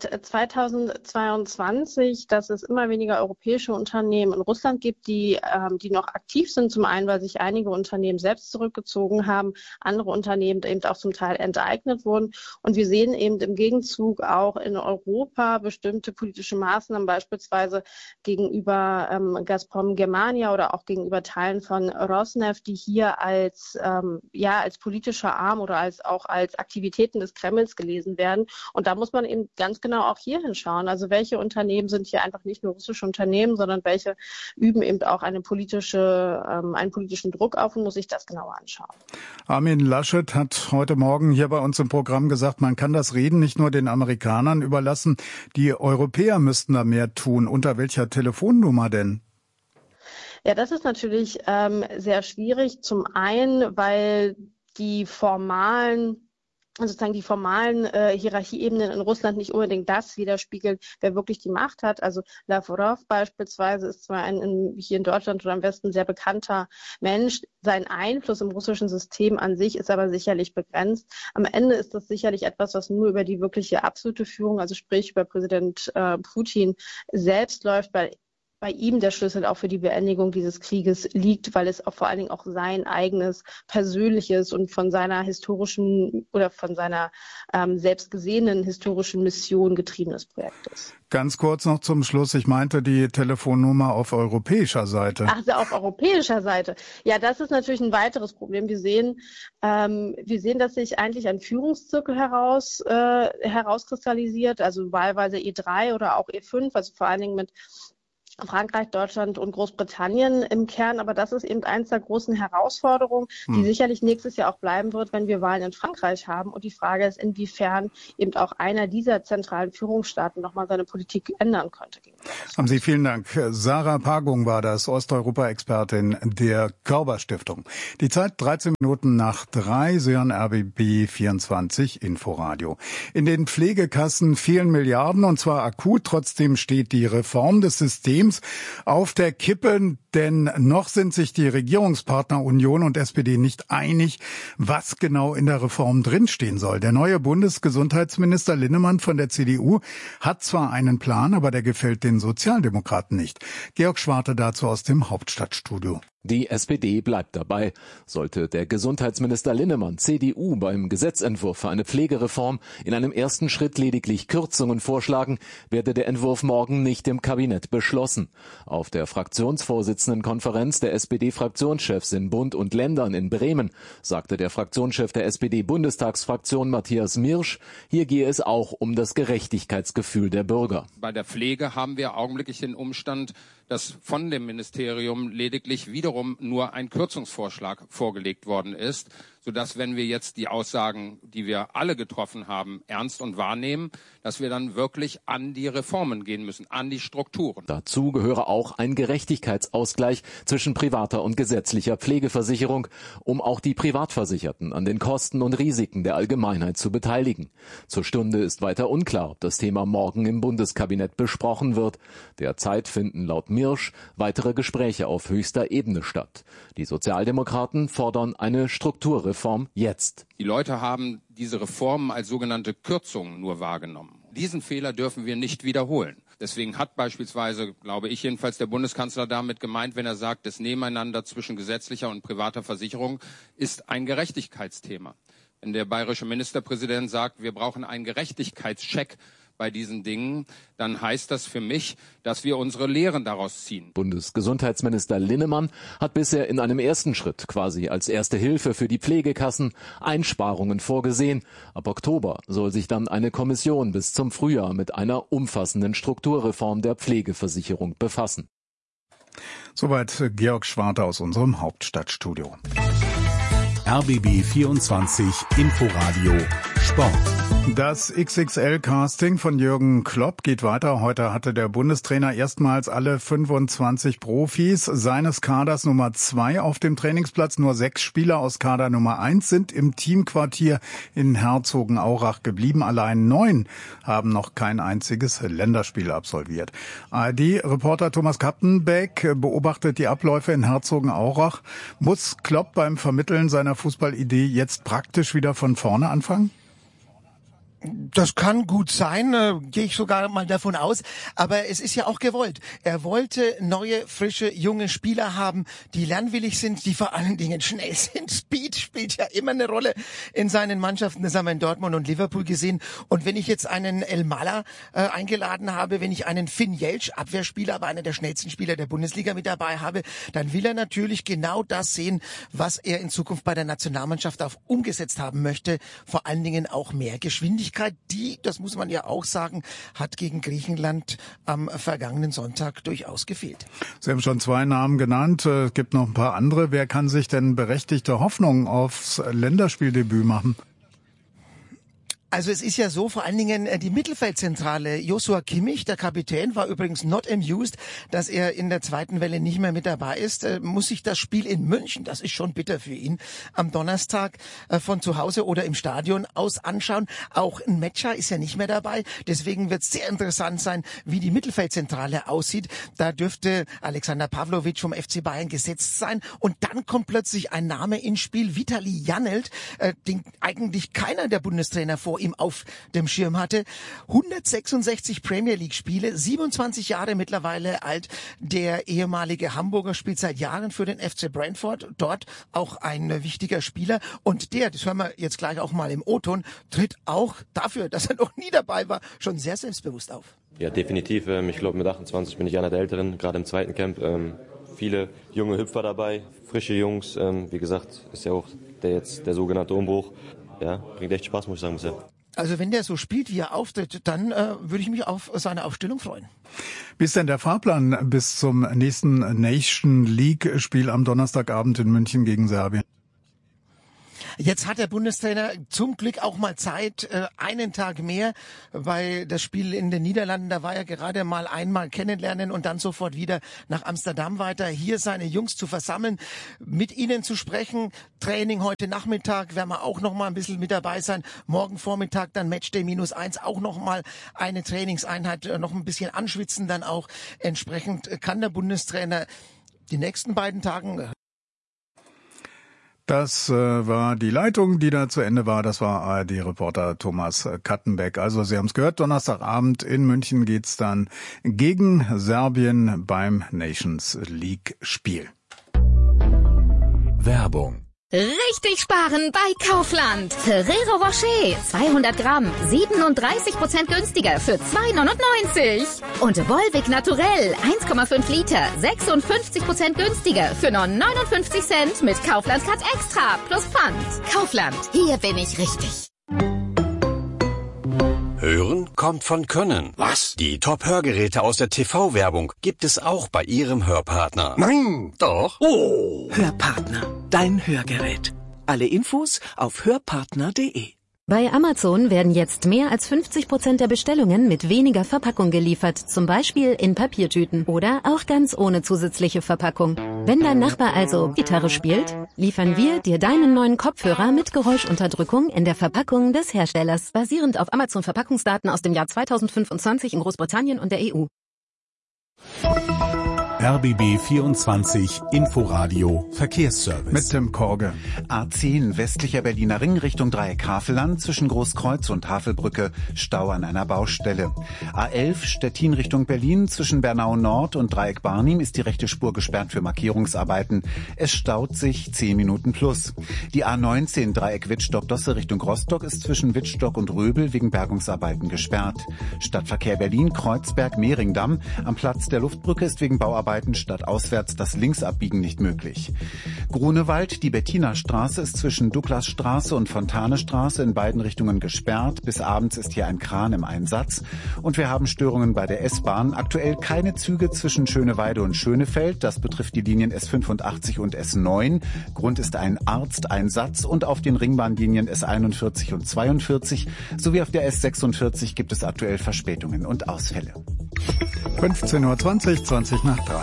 2022, dass es immer weniger europäische Unternehmen in Russland gibt, die noch aktiv sind. Zum einen, weil sich einige Unternehmen selbst zurückgezogen haben, andere Unternehmen eben auch zum Teil enteignet wurden. Und wir sehen eben im Gegenzug auch in Europa bestimmte politische Maßnahmen, beispielsweise gegenüber Gazprom Germania oder auch gegenüber Teilen von Rosneft, die hier als politischer Arm oder als Aktivitäten des Kremls gelesen werden. Und da muss man eben ganz genau auch hier hinschauen. Also welche Unternehmen sind hier einfach nicht nur russische Unternehmen, sondern welche üben eben auch einen politischen Druck auf und muss sich das genauer anschauen. Armin Laschet hat heute Morgen hier bei uns im Programm gesagt, man kann das Reden nicht nur den Amerikanern überlassen. Die Europäer müssten da mehr tun. Unter welcher Telefonnummer denn? Ja, das ist natürlich sehr schwierig. Zum einen, weil die formalen Hierarchieebenen in Russland nicht unbedingt das widerspiegeln, wer wirklich die Macht hat. Also Lavrov beispielsweise ist zwar hier in Deutschland oder im Westen sehr bekannter Mensch, sein Einfluss im russischen System an sich ist aber sicherlich begrenzt. Am Ende ist das sicherlich etwas, was nur über die wirkliche absolute Führung, also sprich über Präsident Putin selbst läuft, weil bei ihm der Schlüssel auch für die Beendigung dieses Krieges liegt, weil es auch vor allen Dingen auch sein eigenes persönliches und von seiner historischen oder von seiner selbst gesehenen historischen Mission getriebenes Projekt ist. Ganz kurz noch zum Schluss. Ich meinte die Telefonnummer auf europäischer Seite. Ach, auf europäischer Seite. Ja, das ist natürlich ein weiteres Problem. Wir sehen, dass sich eigentlich ein Führungszirkel herauskristallisiert, also wahlweise E3 oder auch E5, also vor allen Dingen mit Frankreich, Deutschland und Großbritannien im Kern. Aber das ist eben eins der großen Herausforderungen, die sicherlich nächstes Jahr auch bleiben wird, wenn wir Wahlen in Frankreich haben. Und die Frage ist, inwiefern eben auch einer dieser zentralen Führungsstaaten nochmal seine Politik ändern könnte. Haben Sie, vielen Dank. Sarah Pagung war das, Osteuropa-Expertin der Körber Stiftung. Die Zeit 13 Minuten nach 3, Sie hören RBB 24 Inforadio. In den Pflegekassen fehlen Milliarden und zwar akut. Trotzdem steht die Reform des Systems auf der Kippe, denn noch sind sich die Regierungspartner Union und SPD nicht einig, was genau in der Reform drinstehen soll. Der neue Bundesgesundheitsminister Linnemann von der CDU hat zwar einen Plan, aber der gefällt den Sozialdemokraten nicht. Georg Schwarte dazu aus dem Hauptstadtstudio. Die SPD bleibt dabei. Sollte der Gesundheitsminister Linnemann, CDU, beim Gesetzentwurf für eine Pflegereform in einem ersten Schritt lediglich Kürzungen vorschlagen, werde der Entwurf morgen nicht im Kabinett beschlossen. Auf der Fraktionsvorsitzendenkonferenz der SPD-Fraktionschefs in Bund und Ländern in Bremen sagte der Fraktionschef der SPD-Bundestagsfraktion Matthias Mirsch, hier gehe es auch um das Gerechtigkeitsgefühl der Bürger. Bei der Pflege haben wir augenblicklich den Umstand, dass von dem Ministerium lediglich wiederum nur ein Kürzungsvorschlag vorgelegt worden ist, sodass, wenn wir jetzt die Aussagen, die wir alle getroffen haben, ernst und wahrnehmen, dass wir dann wirklich an die Reformen gehen müssen, an die Strukturen. Dazu gehöre auch ein Gerechtigkeitsausgleich zwischen privater und gesetzlicher Pflegeversicherung, um auch die Privatversicherten an den Kosten und Risiken der Allgemeinheit zu beteiligen. Zur Stunde ist weiter unklar, ob das Thema morgen im Bundeskabinett besprochen wird. Derzeit finden laut Mirsch weitere Gespräche auf höchster Ebene statt. Die Sozialdemokraten fordern eine Strukturreform jetzt. Die Leute haben diese Reformen als sogenannte Kürzungen nur wahrgenommen. Diesen Fehler dürfen wir nicht wiederholen. Deswegen hat beispielsweise, glaube ich jedenfalls, der Bundeskanzler damit gemeint, wenn er sagt, das Nebeneinander zwischen gesetzlicher und privater Versicherung ist ein Gerechtigkeitsthema. Wenn der bayerische Ministerpräsident sagt, wir brauchen einen Gerechtigkeitscheck bei diesen Dingen, dann heißt das für mich, dass wir unsere Lehren daraus ziehen. Bundesgesundheitsminister Linnemann hat bisher in einem ersten Schritt, quasi als erste Hilfe für die Pflegekassen, Einsparungen vorgesehen. Ab Oktober soll sich dann eine Kommission bis zum Frühjahr mit einer umfassenden Strukturreform der Pflegeversicherung befassen. Soweit Georg Schwarte aus unserem Hauptstadtstudio. RBB 24 Inforadio Sport. Das XXL-Casting von Jürgen Klopp geht weiter. Heute hatte der Bundestrainer erstmals alle 25 Profis seines Kaders Nummer 2 auf dem Trainingsplatz. Nur 6 Spieler aus Kader Nummer 1 sind im Teamquartier in Herzogenaurach geblieben. Allein 9 haben noch kein einziges Länderspiel absolviert. ARD-Reporter Thomas Kappenbeck beobachtet die Abläufe in Herzogenaurach. Muss Klopp beim Vermitteln seiner Fußballidee jetzt praktisch wieder von vorne anfangen? Das kann gut sein, gehe ich sogar mal davon aus. Aber es ist ja auch gewollt. Er wollte neue, frische, junge Spieler haben, die lernwillig sind, die vor allen Dingen schnell sind. Speed spielt ja immer eine Rolle in seinen Mannschaften. Das haben wir in Dortmund und Liverpool gesehen. Und wenn ich jetzt einen El Mala eingeladen habe, wenn ich einen Finn Jeltsch, Abwehrspieler, aber einer der schnellsten Spieler der Bundesliga mit dabei habe, dann will er natürlich genau das sehen, was er in Zukunft bei der Nationalmannschaft auch umgesetzt haben möchte. Vor allen Dingen auch mehr Geschwindigkeit. Die, das muss man ja auch sagen, hat gegen Griechenland am vergangenen Sonntag durchaus gefehlt. Sie haben schon 2 Namen genannt, es gibt noch ein paar andere. Wer kann sich denn berechtigte Hoffnung aufs Länderspieldebüt machen? Also es ist ja so, vor allen Dingen die Mittelfeldzentrale. Joshua Kimmich, der Kapitän, war übrigens not amused, dass er in der zweiten Welle nicht mehr mit dabei ist. Muss sich das Spiel in München, das ist schon bitter für ihn, am Donnerstag von zu Hause oder im Stadion aus anschauen. Auch ein Metscher ist ja nicht mehr dabei. Deswegen wird es sehr interessant sein, wie die Mittelfeldzentrale aussieht. Da dürfte Alexander Pavlovic vom FC Bayern gesetzt sein. Und dann kommt plötzlich ein Name ins Spiel, Vitali Janelt, den eigentlich keiner der Bundestrainer vorher ihm auf dem Schirm hatte. 166 Premier League Spiele, 27 Jahre mittlerweile alt. Der ehemalige Hamburger spielt seit Jahren für den FC Brentford, dort auch ein wichtiger Spieler. Und das hören wir jetzt gleich auch mal im O-Ton, tritt auch dafür, dass er noch nie dabei war, schon sehr selbstbewusst auf. Ja, definitiv. Ich glaube, mit 28 bin ich einer der Älteren, gerade im zweiten Camp. Viele junge Hüpfer dabei, frische Jungs. Wie gesagt, ist ja auch der sogenannte Umbruch. Ja, bringt echt Spaß, muss ich sagen, bisher. Also wenn der so spielt, wie er auftritt, dann würde ich mich auf seine Aufstellung freuen. Wie ist denn der Fahrplan bis zum nächsten Nation League-Spiel am Donnerstagabend in München gegen Serbien? Jetzt hat der Bundestrainer zum Glück auch mal Zeit, einen Tag mehr, weil das Spiel in den Niederlanden, da war er gerade mal einmal kennenlernen und dann sofort wieder nach Amsterdam weiter, hier seine Jungs zu versammeln, mit ihnen zu sprechen. Training heute Nachmittag werden wir auch noch mal ein bisschen mit dabei sein. Morgen Vormittag dann Matchday -1, auch noch mal eine Trainingseinheit, noch ein bisschen anschwitzen dann auch. Entsprechend kann der Bundestrainer die nächsten beiden Tagen. Das war die Leitung, die da zu Ende war. Das war ARD-Reporter Thomas Kattenbeck. Also Sie haben es gehört, Donnerstagabend in München geht's dann gegen Serbien beim Nations League-Spiel. Werbung. Richtig sparen bei Kaufland. Ferrero Rocher 200 Gramm 37% günstiger für 2,99. Und Volvic Naturell 1,5 Liter 56% günstiger für nur 59 Cent mit Kaufland Cut Extra plus Pfand. Kaufland, hier bin ich richtig. Hören kommt von Können. Was? Die Top-Hörgeräte aus der TV-Werbung gibt es auch bei Ihrem Hörpartner. Nein, doch. Oh. Hörpartner, dein Hörgerät. Alle Infos auf hörpartner.de. Bei Amazon werden jetzt mehr als 50% der Bestellungen mit weniger Verpackung geliefert, zum Beispiel in Papiertüten oder auch ganz ohne zusätzliche Verpackung. Wenn dein Nachbar also Gitarre spielt, liefern wir dir deinen neuen Kopfhörer mit Geräuschunterdrückung in der Verpackung des Herstellers, basierend auf Amazon-Verpackungsdaten aus dem Jahr 2025 in Großbritannien und der EU. RBB 24 Inforadio Verkehrsservice. Mit Tim Korge. A10 westlicher Berliner Ring Richtung Dreieck Havelland zwischen Großkreuz und Havelbrücke Stau an einer Baustelle. A11 Stettin Richtung Berlin zwischen Bernau Nord und Dreieck Barnim ist die rechte Spur gesperrt für Markierungsarbeiten. Es staut sich 10 Minuten plus. Die A19 Dreieck Wittstock-Dosse Richtung Rostock ist zwischen Wittstock und Röbel wegen Bergungsarbeiten gesperrt. Stadtverkehr Berlin Kreuzberg-Mehringdamm am Platz der Luftbrücke ist wegen Bauarbeiten stadtauswärts das Linksabbiegen nicht möglich. Grunewald, die Bettiner-Straße ist zwischen Douglasstraße und Fontane-Straße in beiden Richtungen gesperrt. Bis abends ist hier ein Kran im Einsatz. Und wir haben Störungen bei der S-Bahn. Aktuell keine Züge zwischen Schöneweide und Schönefeld. Das betrifft die Linien S85 und S9. Grund ist ein Arzteinsatz. Und auf den Ringbahnlinien S41 und 42 sowie auf der S46 gibt es aktuell Verspätungen und Ausfälle. 15:20 Uhr, 20 nach 3.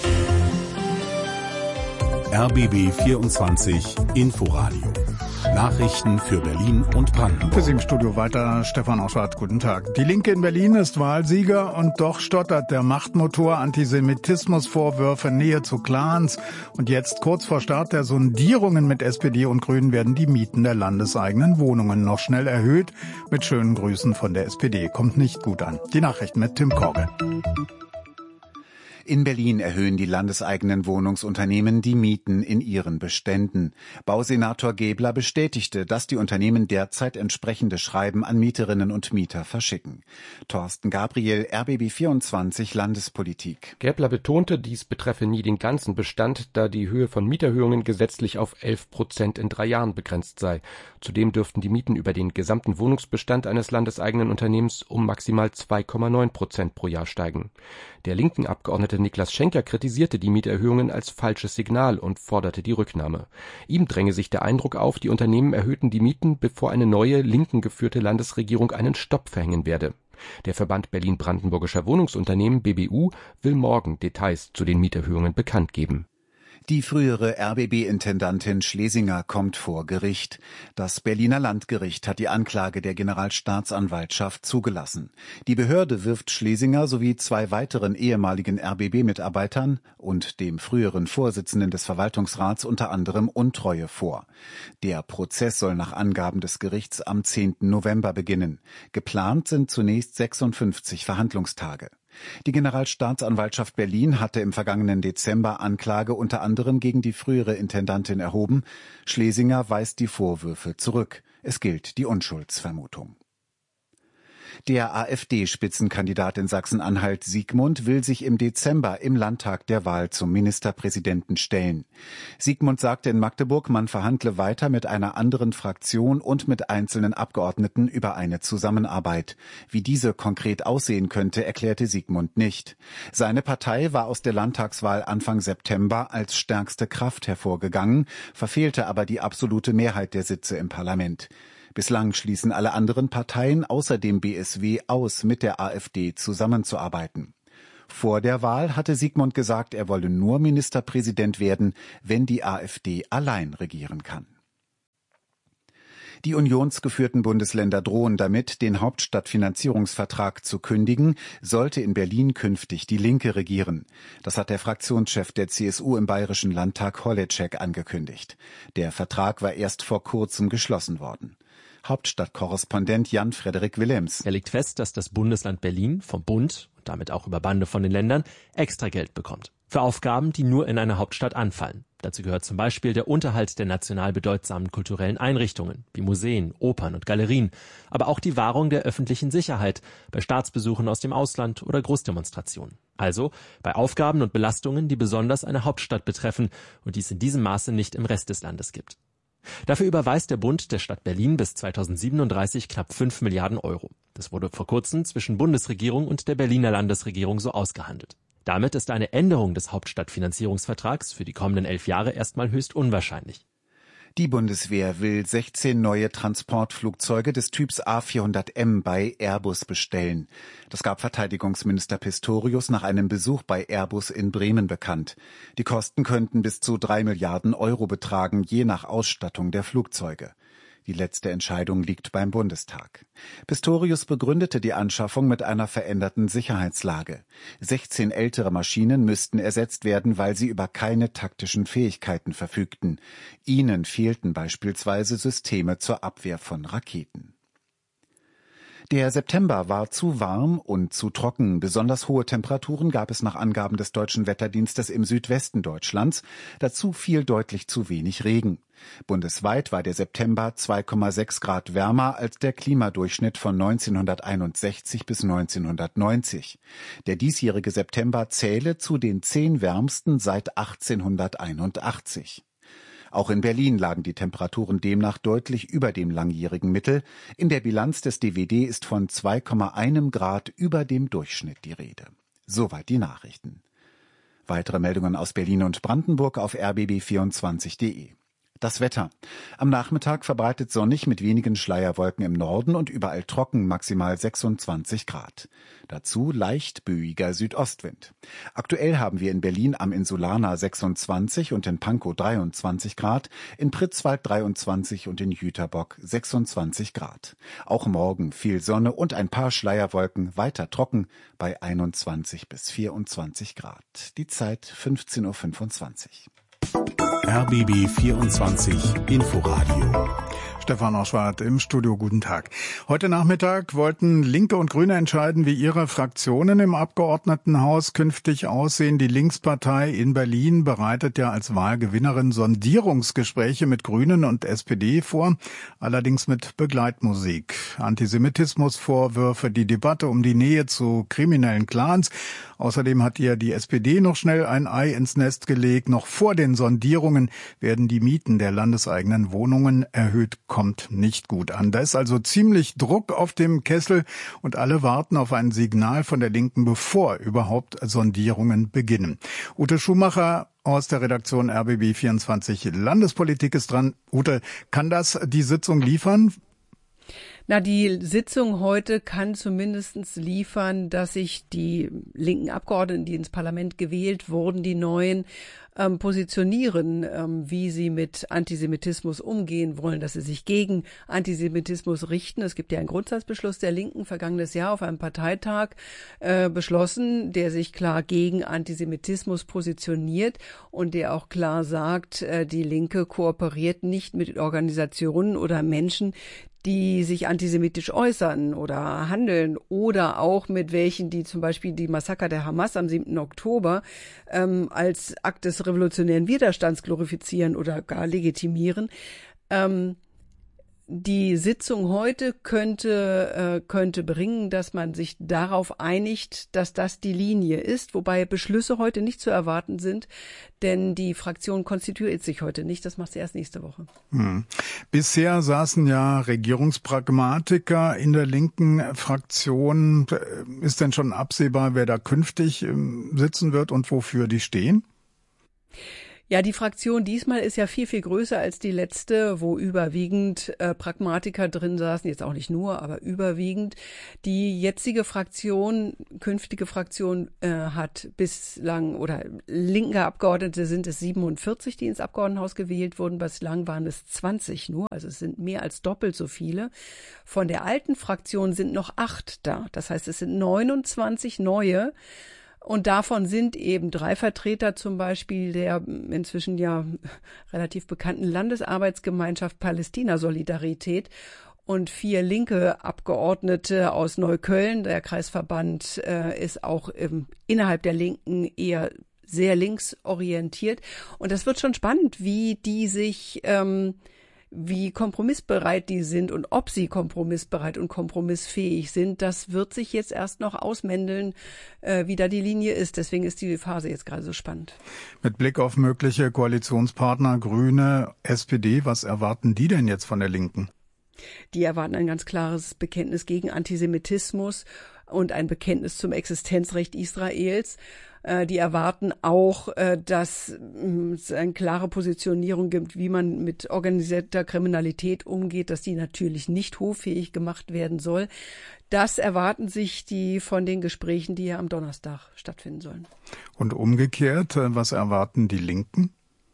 RBB 24 Inforadio. Nachrichten für Berlin und Brandenburg. Für Sie im Studio weiter Stefan Auschwart. Guten Tag. Die Linke in Berlin ist Wahlsieger und doch stottert der Machtmotor. Antisemitismusvorwürfe, Nähe zu Clans. Und jetzt kurz vor Start der Sondierungen mit SPD und Grünen werden die Mieten der landeseigenen Wohnungen noch schnell erhöht. Mit schönen Grüßen von der SPD. Kommt nicht gut an. Die Nachrichten mit Tim Korge. In Berlin erhöhen die landeseigenen Wohnungsunternehmen die Mieten in ihren Beständen. Bausenator Gebler bestätigte, dass die Unternehmen derzeit entsprechende Schreiben an Mieterinnen und Mieter verschicken. Thorsten Gabriel, RBB 24 Landespolitik. Gebler betonte, dies betreffe nie den ganzen Bestand, da die Höhe von Mieterhöhungen gesetzlich auf 11% in 3 Jahren begrenzt sei. Zudem dürften die Mieten über den gesamten Wohnungsbestand eines landeseigenen Unternehmens um maximal 2,9% pro Jahr steigen. Der linken Abgeordnete Niklas Schenker kritisierte die Mieterhöhungen als falsches Signal und forderte die Rücknahme. Ihm dränge sich der Eindruck auf, die Unternehmen erhöhten die Mieten, bevor eine neue, linken geführte Landesregierung einen Stopp verhängen werde. Der Verband Berlin-Brandenburgischer Wohnungsunternehmen BBU will morgen Details zu den Mieterhöhungen bekannt geben. Die frühere RBB-Intendantin Schlesinger kommt vor Gericht. Das Berliner Landgericht hat die Anklage der Generalstaatsanwaltschaft zugelassen. Die Behörde wirft Schlesinger sowie 2 weiteren ehemaligen RBB-Mitarbeitern und dem früheren Vorsitzenden des Verwaltungsrats unter anderem Untreue vor. Der Prozess soll nach Angaben des Gerichts am 10. November beginnen. Geplant sind zunächst 56 Verhandlungstage. Die Generalstaatsanwaltschaft Berlin hatte im vergangenen Dezember Anklage unter anderem gegen die frühere Intendantin erhoben. Schlesinger weist die Vorwürfe zurück. Es gilt die Unschuldsvermutung. Der AfD-Spitzenkandidat in Sachsen-Anhalt Siegmund will sich im Dezember im Landtag der Wahl zum Ministerpräsidenten stellen. Siegmund sagte in Magdeburg, man verhandle weiter mit einer anderen Fraktion und mit einzelnen Abgeordneten über eine Zusammenarbeit. Wie diese konkret aussehen könnte, erklärte Siegmund nicht. Seine Partei war aus der Landtagswahl Anfang September als stärkste Kraft hervorgegangen, verfehlte aber die absolute Mehrheit der Sitze im Parlament. Bislang schließen alle anderen Parteien außer dem BSW aus, mit der AfD zusammenzuarbeiten. Vor der Wahl hatte Siegmund gesagt, er wolle nur Ministerpräsident werden, wenn die AfD allein regieren kann. Die unionsgeführten Bundesländer drohen damit, den Hauptstadtfinanzierungsvertrag zu kündigen, sollte in Berlin künftig die Linke regieren. Das hat der Fraktionschef der CSU im Bayerischen Landtag Holleczek angekündigt. Der Vertrag war erst vor kurzem geschlossen worden. Hauptstadtkorrespondent Jan-Frederik Willems. Er legt fest, dass das Bundesland Berlin vom Bund und damit auch über Bande von den Ländern extra Geld bekommt. Für Aufgaben, die nur in einer Hauptstadt anfallen. Dazu gehört zum Beispiel der Unterhalt der national bedeutsamen kulturellen Einrichtungen, wie Museen, Opern und Galerien, aber auch die Wahrung der öffentlichen Sicherheit bei Staatsbesuchen aus dem Ausland oder Großdemonstrationen. Also bei Aufgaben und Belastungen, die besonders eine Hauptstadt betreffen und die es in diesem Maße nicht im Rest des Landes gibt. Dafür überweist der Bund der Stadt Berlin bis 2037 knapp 5 Milliarden Euro. Das wurde vor kurzem zwischen Bundesregierung und der Berliner Landesregierung so ausgehandelt. Damit ist eine Änderung des Hauptstadtfinanzierungsvertrags für die kommenden 11 Jahre erstmal höchst unwahrscheinlich. Die Bundeswehr will 16 neue Transportflugzeuge des Typs A400M bei Airbus bestellen. Das gab Verteidigungsminister Pistorius nach einem Besuch bei Airbus in Bremen bekannt. Die Kosten könnten bis zu 3 Milliarden Euro betragen, je nach Ausstattung der Flugzeuge. Die letzte Entscheidung liegt beim Bundestag. Pistorius begründete die Anschaffung mit einer veränderten Sicherheitslage. 16 ältere Maschinen müssten ersetzt werden, weil sie über keine taktischen Fähigkeiten verfügten. Ihnen fehlten beispielsweise Systeme zur Abwehr von Raketen. Der September war zu warm und zu trocken. Besonders hohe Temperaturen gab es nach Angaben des Deutschen Wetterdienstes im Südwesten Deutschlands. Dazu fiel deutlich zu wenig Regen. Bundesweit war der September 2,6 Grad wärmer als der Klimadurchschnitt von 1961 bis 1990. Der diesjährige September zähle zu den 10 wärmsten seit 1881. Auch in Berlin lagen die Temperaturen demnach deutlich über dem langjährigen Mittel. In der Bilanz des DWD ist von 2,1 Grad über dem Durchschnitt die Rede. Soweit die Nachrichten. Weitere Meldungen aus Berlin und Brandenburg auf rbb24.de. Das Wetter. Am Nachmittag verbreitet sonnig mit wenigen Schleierwolken im Norden und überall trocken, maximal 26 Grad. Dazu leicht böiger Südostwind. Aktuell haben wir in Berlin am Insulaner 26 und in Pankow 23 Grad, in Pritzwalk 23 und in Jüterbock 26 Grad. Auch morgen viel Sonne und ein paar Schleierwolken, weiter trocken bei 21 bis 24 Grad. Die Zeit 15:25 Uhr. RBB 24 Inforadio. Stefan Oschwart im Studio, guten Tag. Heute Nachmittag wollten Linke und Grüne entscheiden, wie ihre Fraktionen im Abgeordnetenhaus künftig aussehen. Die Linkspartei in Berlin bereitet ja als Wahlgewinnerin Sondierungsgespräche mit Grünen und SPD vor, allerdings mit Begleitmusik. Antisemitismusvorwürfe, die Debatte um die Nähe zu kriminellen Clans. Außerdem hat ja die SPD noch schnell ein Ei ins Nest gelegt. Noch vor den Sondierungen werden die Mieten der landeseigenen Wohnungen erhöht. Kommt nicht gut an. Da ist also ziemlich Druck auf dem Kessel und alle warten auf ein Signal von der Linken, bevor überhaupt Sondierungen beginnen. Ute Schumacher aus der Redaktion RBB24 Landespolitik ist dran. Ute, kann das die Sitzung liefern? Na, die Sitzung heute kann zumindest liefern, dass sich die linken Abgeordneten, die ins Parlament gewählt wurden, die neuen, positionieren, wie sie mit Antisemitismus umgehen wollen, dass sie sich gegen Antisemitismus richten. Es gibt ja einen Grundsatzbeschluss der Linken vergangenes Jahr auf einem Parteitag beschlossen, der sich klar gegen Antisemitismus positioniert und der auch klar sagt, die Linke kooperiert nicht mit Organisationen oder Menschen, die sich antisemitisch äußern oder handeln oder auch mit welchen, die zum Beispiel die Massaker der Hamas am 7. Oktober als Akt des revolutionären Widerstands glorifizieren oder gar legitimieren. Die Sitzung heute könnte bringen, dass man sich darauf einigt, dass das die Linie ist, wobei Beschlüsse heute nicht zu erwarten sind, denn die Fraktion konstituiert sich heute nicht, das macht sie erst nächste Woche. Bisher saßen ja Regierungspragmatiker in der linken Fraktion. Ist denn schon absehbar, wer da künftig sitzen wird und wofür die stehen? Ja, die Fraktion diesmal ist ja viel, viel größer als die letzte, wo überwiegend Pragmatiker drin saßen, jetzt auch nicht nur, aber überwiegend. Die jetzige Fraktion, künftige Fraktion hat bislang, oder linke Abgeordnete sind es 47, die ins Abgeordnetenhaus gewählt wurden, bislang waren es 20 nur, also es sind mehr als doppelt so viele. Von der alten Fraktion sind noch 8 da, das heißt es sind 29 neue. Und davon sind eben 3 Vertreter zum Beispiel der inzwischen ja relativ bekannten Landesarbeitsgemeinschaft Palästina-Solidarität und 4 linke Abgeordnete aus Neukölln. Der Kreisverband ist auch innerhalb der Linken eher sehr linksorientiert. Und das wird schon spannend, wie die sich wie kompromissbereit die sind und ob sie kompromissbereit und kompromissfähig sind, das wird sich jetzt erst noch ausmändeln, wie da die Linie ist. Deswegen ist die Phase jetzt gerade so spannend. Mit Blick auf mögliche Koalitionspartner, Grüne, SPD, was erwarten die denn jetzt von der Linken? Die erwarten ein ganz klares Bekenntnis gegen Antisemitismus und ein Bekenntnis zum Existenzrecht Israels. Die erwarten auch, dass es eine klare Positionierung gibt, wie man mit organisierter Kriminalität umgeht, dass die natürlich nicht hoffähig gemacht werden soll. Das erwarten sich die von den Gesprächen, die ja am Donnerstag stattfinden sollen. Und umgekehrt, was erwarten die Linken?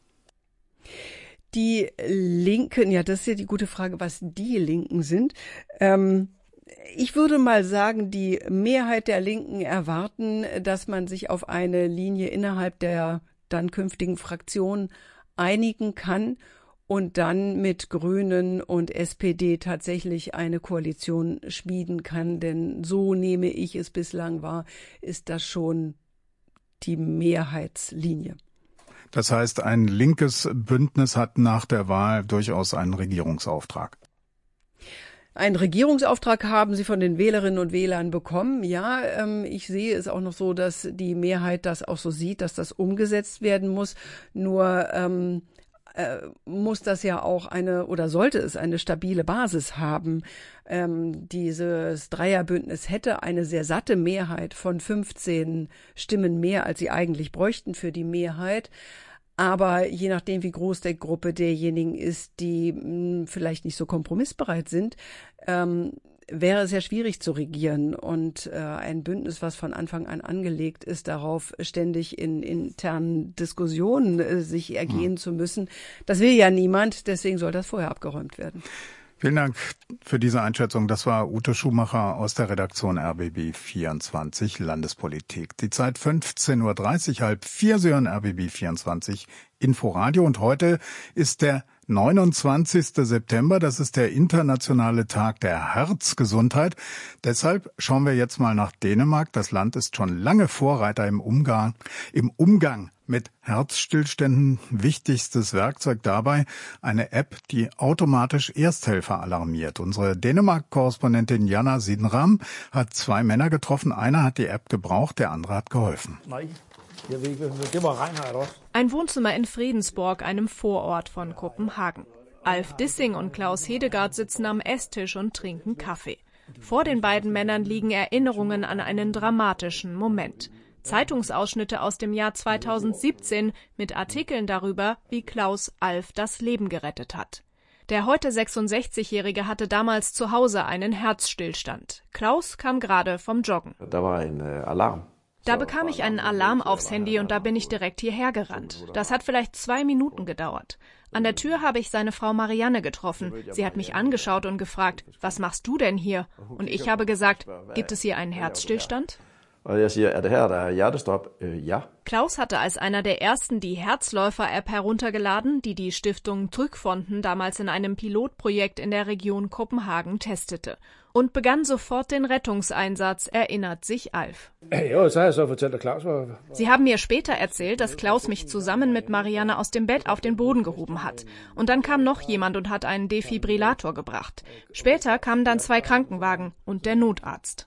Die Linken, ja, das ist ja die gute Frage, was die Linken sind. Ich würde mal sagen, die Mehrheit der Linken erwarten, dass man sich auf eine Linie innerhalb der dann künftigen Fraktion einigen kann und dann mit Grünen und SPD tatsächlich eine Koalition schmieden kann. Denn so nehme ich es bislang wahr, ist das schon die Mehrheitslinie. Das heißt, ein linkes Bündnis hat nach der Wahl durchaus einen Regierungsauftrag. Einen Regierungsauftrag haben sie von den Wählerinnen und Wählern bekommen. Ja, ich sehe es auch noch so, dass die Mehrheit das auch so sieht, dass das umgesetzt werden muss. Nur muss das ja auch sollte es eine stabile Basis haben. Dieses Dreierbündnis hätte eine sehr satte Mehrheit von 15 Stimmen mehr, als sie eigentlich bräuchten für die Mehrheit. Aber je nachdem, wie groß der Gruppe derjenigen ist, die vielleicht nicht so kompromissbereit sind, wäre es ja schwierig zu regieren. Und ein Bündnis, was von Anfang an angelegt ist, darauf ständig in internen Diskussionen sich ergehen zu müssen, das will ja niemand. Deswegen soll das vorher abgeräumt werden. Vielen Dank für diese Einschätzung. Das war Ute Schumacher aus der Redaktion RBB 24 Landespolitik. Die Zeit 15:30 Uhr, 3:30. Sie hören RBB 24 Inforadio und heute ist der 29. September. Das ist der internationale Tag der Herzgesundheit. Deshalb schauen wir jetzt mal nach Dänemark. Das Land ist schon lange Vorreiter im Umgang mit Herzstillständen. Wichtigstes Werkzeug dabei eine App, die automatisch Ersthelfer alarmiert. Unsere Dänemark-Korrespondentin Jana Sidenram hat 2 Männer getroffen. Einer hat die App gebraucht, der andere hat geholfen. Ein Wohnzimmer in Fredensborg, einem Vorort von Kopenhagen. Alf Dissing und Klaus Hedegaard sitzen am Esstisch und trinken Kaffee. Vor den beiden Männern liegen Erinnerungen an einen dramatischen Moment. Zeitungsausschnitte aus dem Jahr 2017 mit Artikeln darüber, wie Klaus Alf das Leben gerettet hat. Der heute 66-Jährige hatte damals zu Hause einen Herzstillstand. Klaus kam gerade vom Joggen. Da war ein Alarm. Da bekam ich einen Alarm aufs Handy und da bin ich direkt hierher gerannt. Das hat vielleicht 2 Minuten gedauert. An der Tür habe ich seine Frau Marianne getroffen. Sie hat mich angeschaut und gefragt, was machst du denn hier? Und ich habe gesagt, gibt es hier einen Herzstillstand? Klaus hatte als einer der ersten die Herzläufer-App heruntergeladen, die die Stiftung Trygfonden damals in einem Pilotprojekt in der Region Kopenhagen testete. Und begann sofort den Rettungseinsatz, erinnert sich Alf. Sie haben mir später erzählt, dass Klaus mich zusammen mit Marianne aus dem Bett auf den Boden gehoben hat. Und dann kam noch jemand und hat einen Defibrillator gebracht. Später kamen dann 2 Krankenwagen und der Notarzt.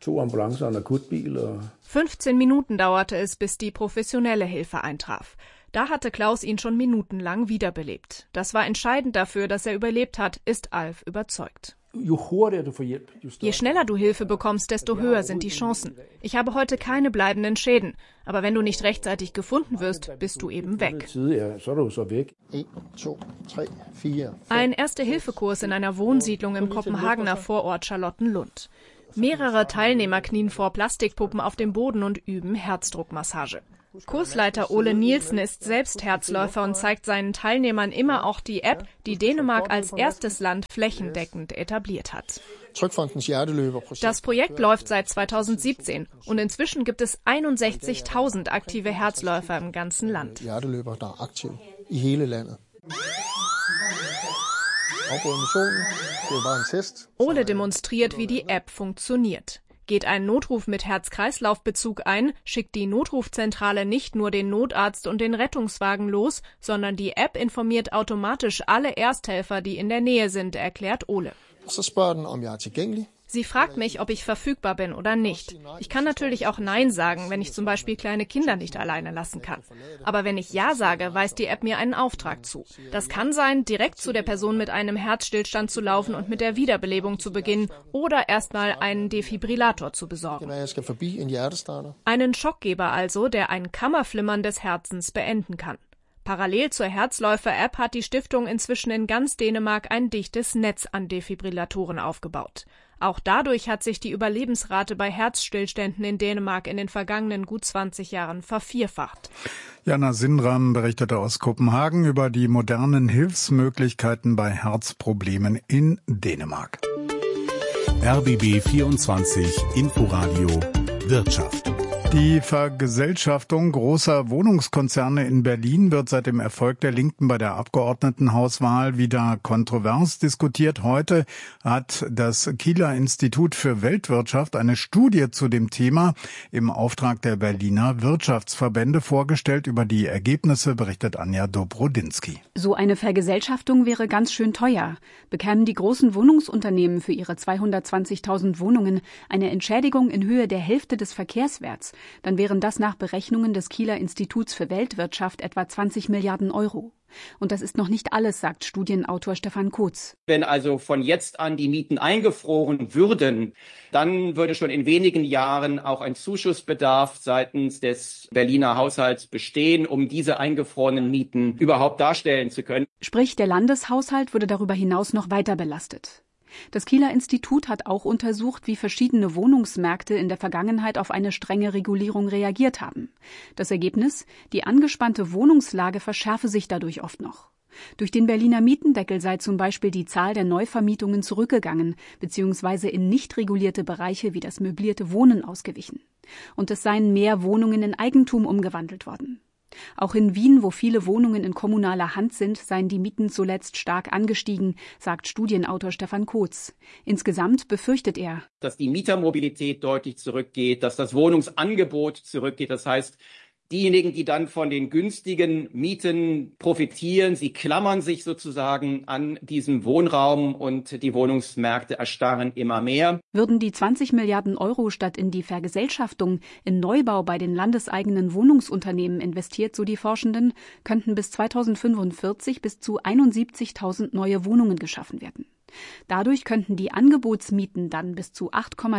15 Minuten dauerte es, bis die professionelle Hilfe eintraf. Da hatte Klaus ihn schon minutenlang wiederbelebt. Das war entscheidend dafür, dass er überlebt hat, ist Alf überzeugt. Je schneller du Hilfe bekommst, desto höher sind die Chancen. Ich habe heute keine bleibenden Schäden. Aber wenn du nicht rechtzeitig gefunden wirst, bist du eben weg. Ein Erste-Hilfe-Kurs in einer Wohnsiedlung im Kopenhagener Vorort Charlottenlund. Mehrere Teilnehmer knien vor Plastikpuppen auf dem Boden und üben Herzdruckmassage. Kursleiter Ole Nielsen ist selbst Herzläufer und zeigt seinen Teilnehmern immer auch die App, die Dänemark als erstes Land flächendeckend etabliert hat. Das Projekt läuft seit 2017 und inzwischen gibt es 61.000 aktive Herzläufer im ganzen Land. Ole demonstriert, wie die App funktioniert. Geht ein Notruf mit Herz-Kreislauf-Bezug ein, schickt die Notrufzentrale nicht nur den Notarzt und den Rettungswagen los, sondern die App informiert automatisch alle Ersthelfer, die in der Nähe sind, erklärt Ole. Sie fragt mich, ob ich verfügbar bin oder nicht. Ich kann natürlich auch Nein sagen, wenn ich zum Beispiel kleine Kinder nicht alleine lassen kann. Aber wenn ich Ja sage, weist die App mir einen Auftrag zu. Das kann sein, direkt zu der Person mit einem Herzstillstand zu laufen und mit der Wiederbelebung zu beginnen oder erstmal einen Defibrillator zu besorgen. Einen Schockgeber also, der ein Kammerflimmern des Herzens beenden kann. Parallel zur Herzläufer-App hat die Stiftung inzwischen in ganz Dänemark ein dichtes Netz an Defibrillatoren aufgebaut. Auch dadurch hat sich die Überlebensrate bei Herzstillständen in Dänemark in den vergangenen gut 20 Jahren vervierfacht. Jana Sindram berichtete aus Kopenhagen über die modernen Hilfsmöglichkeiten bei Herzproblemen in Dänemark. RBB 24 Inforadio Wirtschaft. Die Vergesellschaftung großer Wohnungskonzerne in Berlin wird seit dem Erfolg der Linken bei der Abgeordnetenhauswahl wieder kontrovers diskutiert. Heute hat das Kieler Institut für Weltwirtschaft eine Studie zu dem Thema im Auftrag der Berliner Wirtschaftsverbände vorgestellt. Über die Ergebnisse berichtet Anja Dobrodinsky. So eine Vergesellschaftung wäre ganz schön teuer. Bekämen die großen Wohnungsunternehmen für ihre 220.000 Wohnungen eine Entschädigung in Höhe der Hälfte des Verkehrswerts, dann wären das nach Berechnungen des Kieler Instituts für Weltwirtschaft etwa 20 Milliarden Euro. Und das ist noch nicht alles, sagt Studienautor Stefan Kotz. Wenn also von jetzt an die Mieten eingefroren würden, dann würde schon in wenigen Jahren auch ein Zuschussbedarf seitens des Berliner Haushalts bestehen, um diese eingefrorenen Mieten überhaupt darstellen zu können. Sprich, der Landeshaushalt würde darüber hinaus noch weiter belastet. Das Kieler Institut hat auch untersucht, wie verschiedene Wohnungsmärkte in der Vergangenheit auf eine strenge Regulierung reagiert haben. Das Ergebnis: Die angespannte Wohnungslage verschärfe sich dadurch oft noch. Durch den Berliner Mietendeckel sei zum Beispiel die Zahl der Neuvermietungen zurückgegangen bzw. in nicht regulierte Bereiche wie das möblierte Wohnen ausgewichen. Und es seien mehr Wohnungen in Eigentum umgewandelt worden. Auch in Wien, wo viele Wohnungen in kommunaler Hand sind, seien die Mieten zuletzt stark angestiegen, sagt Studienautor Stefan Kotz. Insgesamt befürchtet er, dass die Mietermobilität deutlich zurückgeht, dass das Wohnungsangebot zurückgeht. Das heißt, diejenigen, die dann von den günstigen Mieten profitieren, sie klammern sich sozusagen an diesem Wohnraum und die Wohnungsmärkte erstarren immer mehr. Würden die 20 Milliarden Euro statt in die Vergesellschaftung in Neubau bei den landeseigenen Wohnungsunternehmen investiert, so die Forschenden, könnten bis 2045 bis zu 71.000 neue Wohnungen geschaffen werden. Dadurch könnten die Angebotsmieten dann bis zu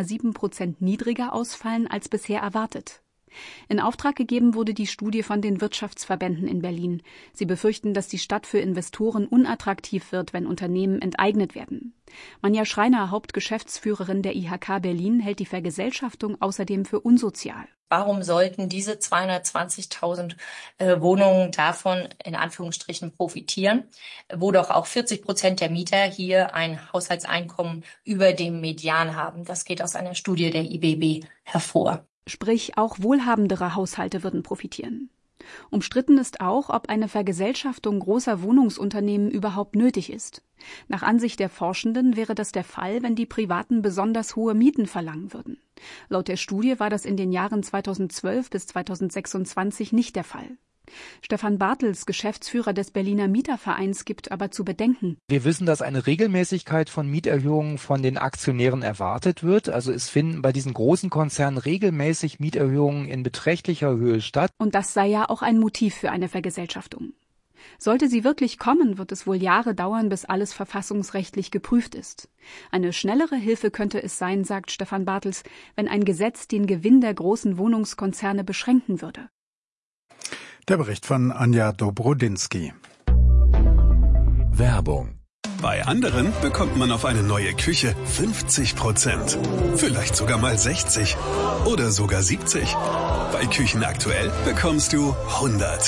8,7% niedriger ausfallen als bisher erwartet. In Auftrag gegeben wurde die Studie von den Wirtschaftsverbänden in Berlin. Sie befürchten, dass die Stadt für Investoren unattraktiv wird, wenn Unternehmen enteignet werden. Manja Schreiner, Hauptgeschäftsführerin der IHK Berlin, hält die Vergesellschaftung außerdem für unsozial. Warum sollten diese 220.000 Wohnungen davon in Anführungsstrichen profitieren, wo doch auch 40% der Mieter hier ein Haushaltseinkommen über dem Median haben? Das geht aus einer Studie der IBB hervor. Sprich, auch wohlhabendere Haushalte würden profitieren. Umstritten ist auch, ob eine Vergesellschaftung großer Wohnungsunternehmen überhaupt nötig ist. Nach Ansicht der Forschenden wäre das der Fall, wenn die Privaten besonders hohe Mieten verlangen würden. Laut der Studie war das in den Jahren 2012 bis 2026 nicht der Fall. Stefan Bartels, Geschäftsführer des Berliner Mietervereins, gibt aber zu bedenken. Wir wissen, dass eine Regelmäßigkeit von Mieterhöhungen von den Aktionären erwartet wird. Also es finden bei diesen großen Konzernen regelmäßig Mieterhöhungen in beträchtlicher Höhe statt. Und das sei ja auch ein Motiv für eine Vergesellschaftung. Sollte sie wirklich kommen, wird es wohl Jahre dauern, bis alles verfassungsrechtlich geprüft ist. Eine schnellere Hilfe könnte es sein, sagt Stefan Bartels, wenn ein Gesetz den Gewinn der großen Wohnungskonzerne beschränken würde. Der Bericht von Anja Dobrodinsky. Werbung. Bei anderen bekommt man auf eine neue Küche 50%. Vielleicht sogar mal 60% oder sogar 70%. Bei Küchen aktuell bekommst du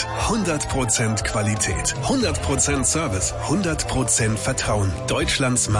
100% Qualität, 100% Service, 100% Vertrauen. Deutschlands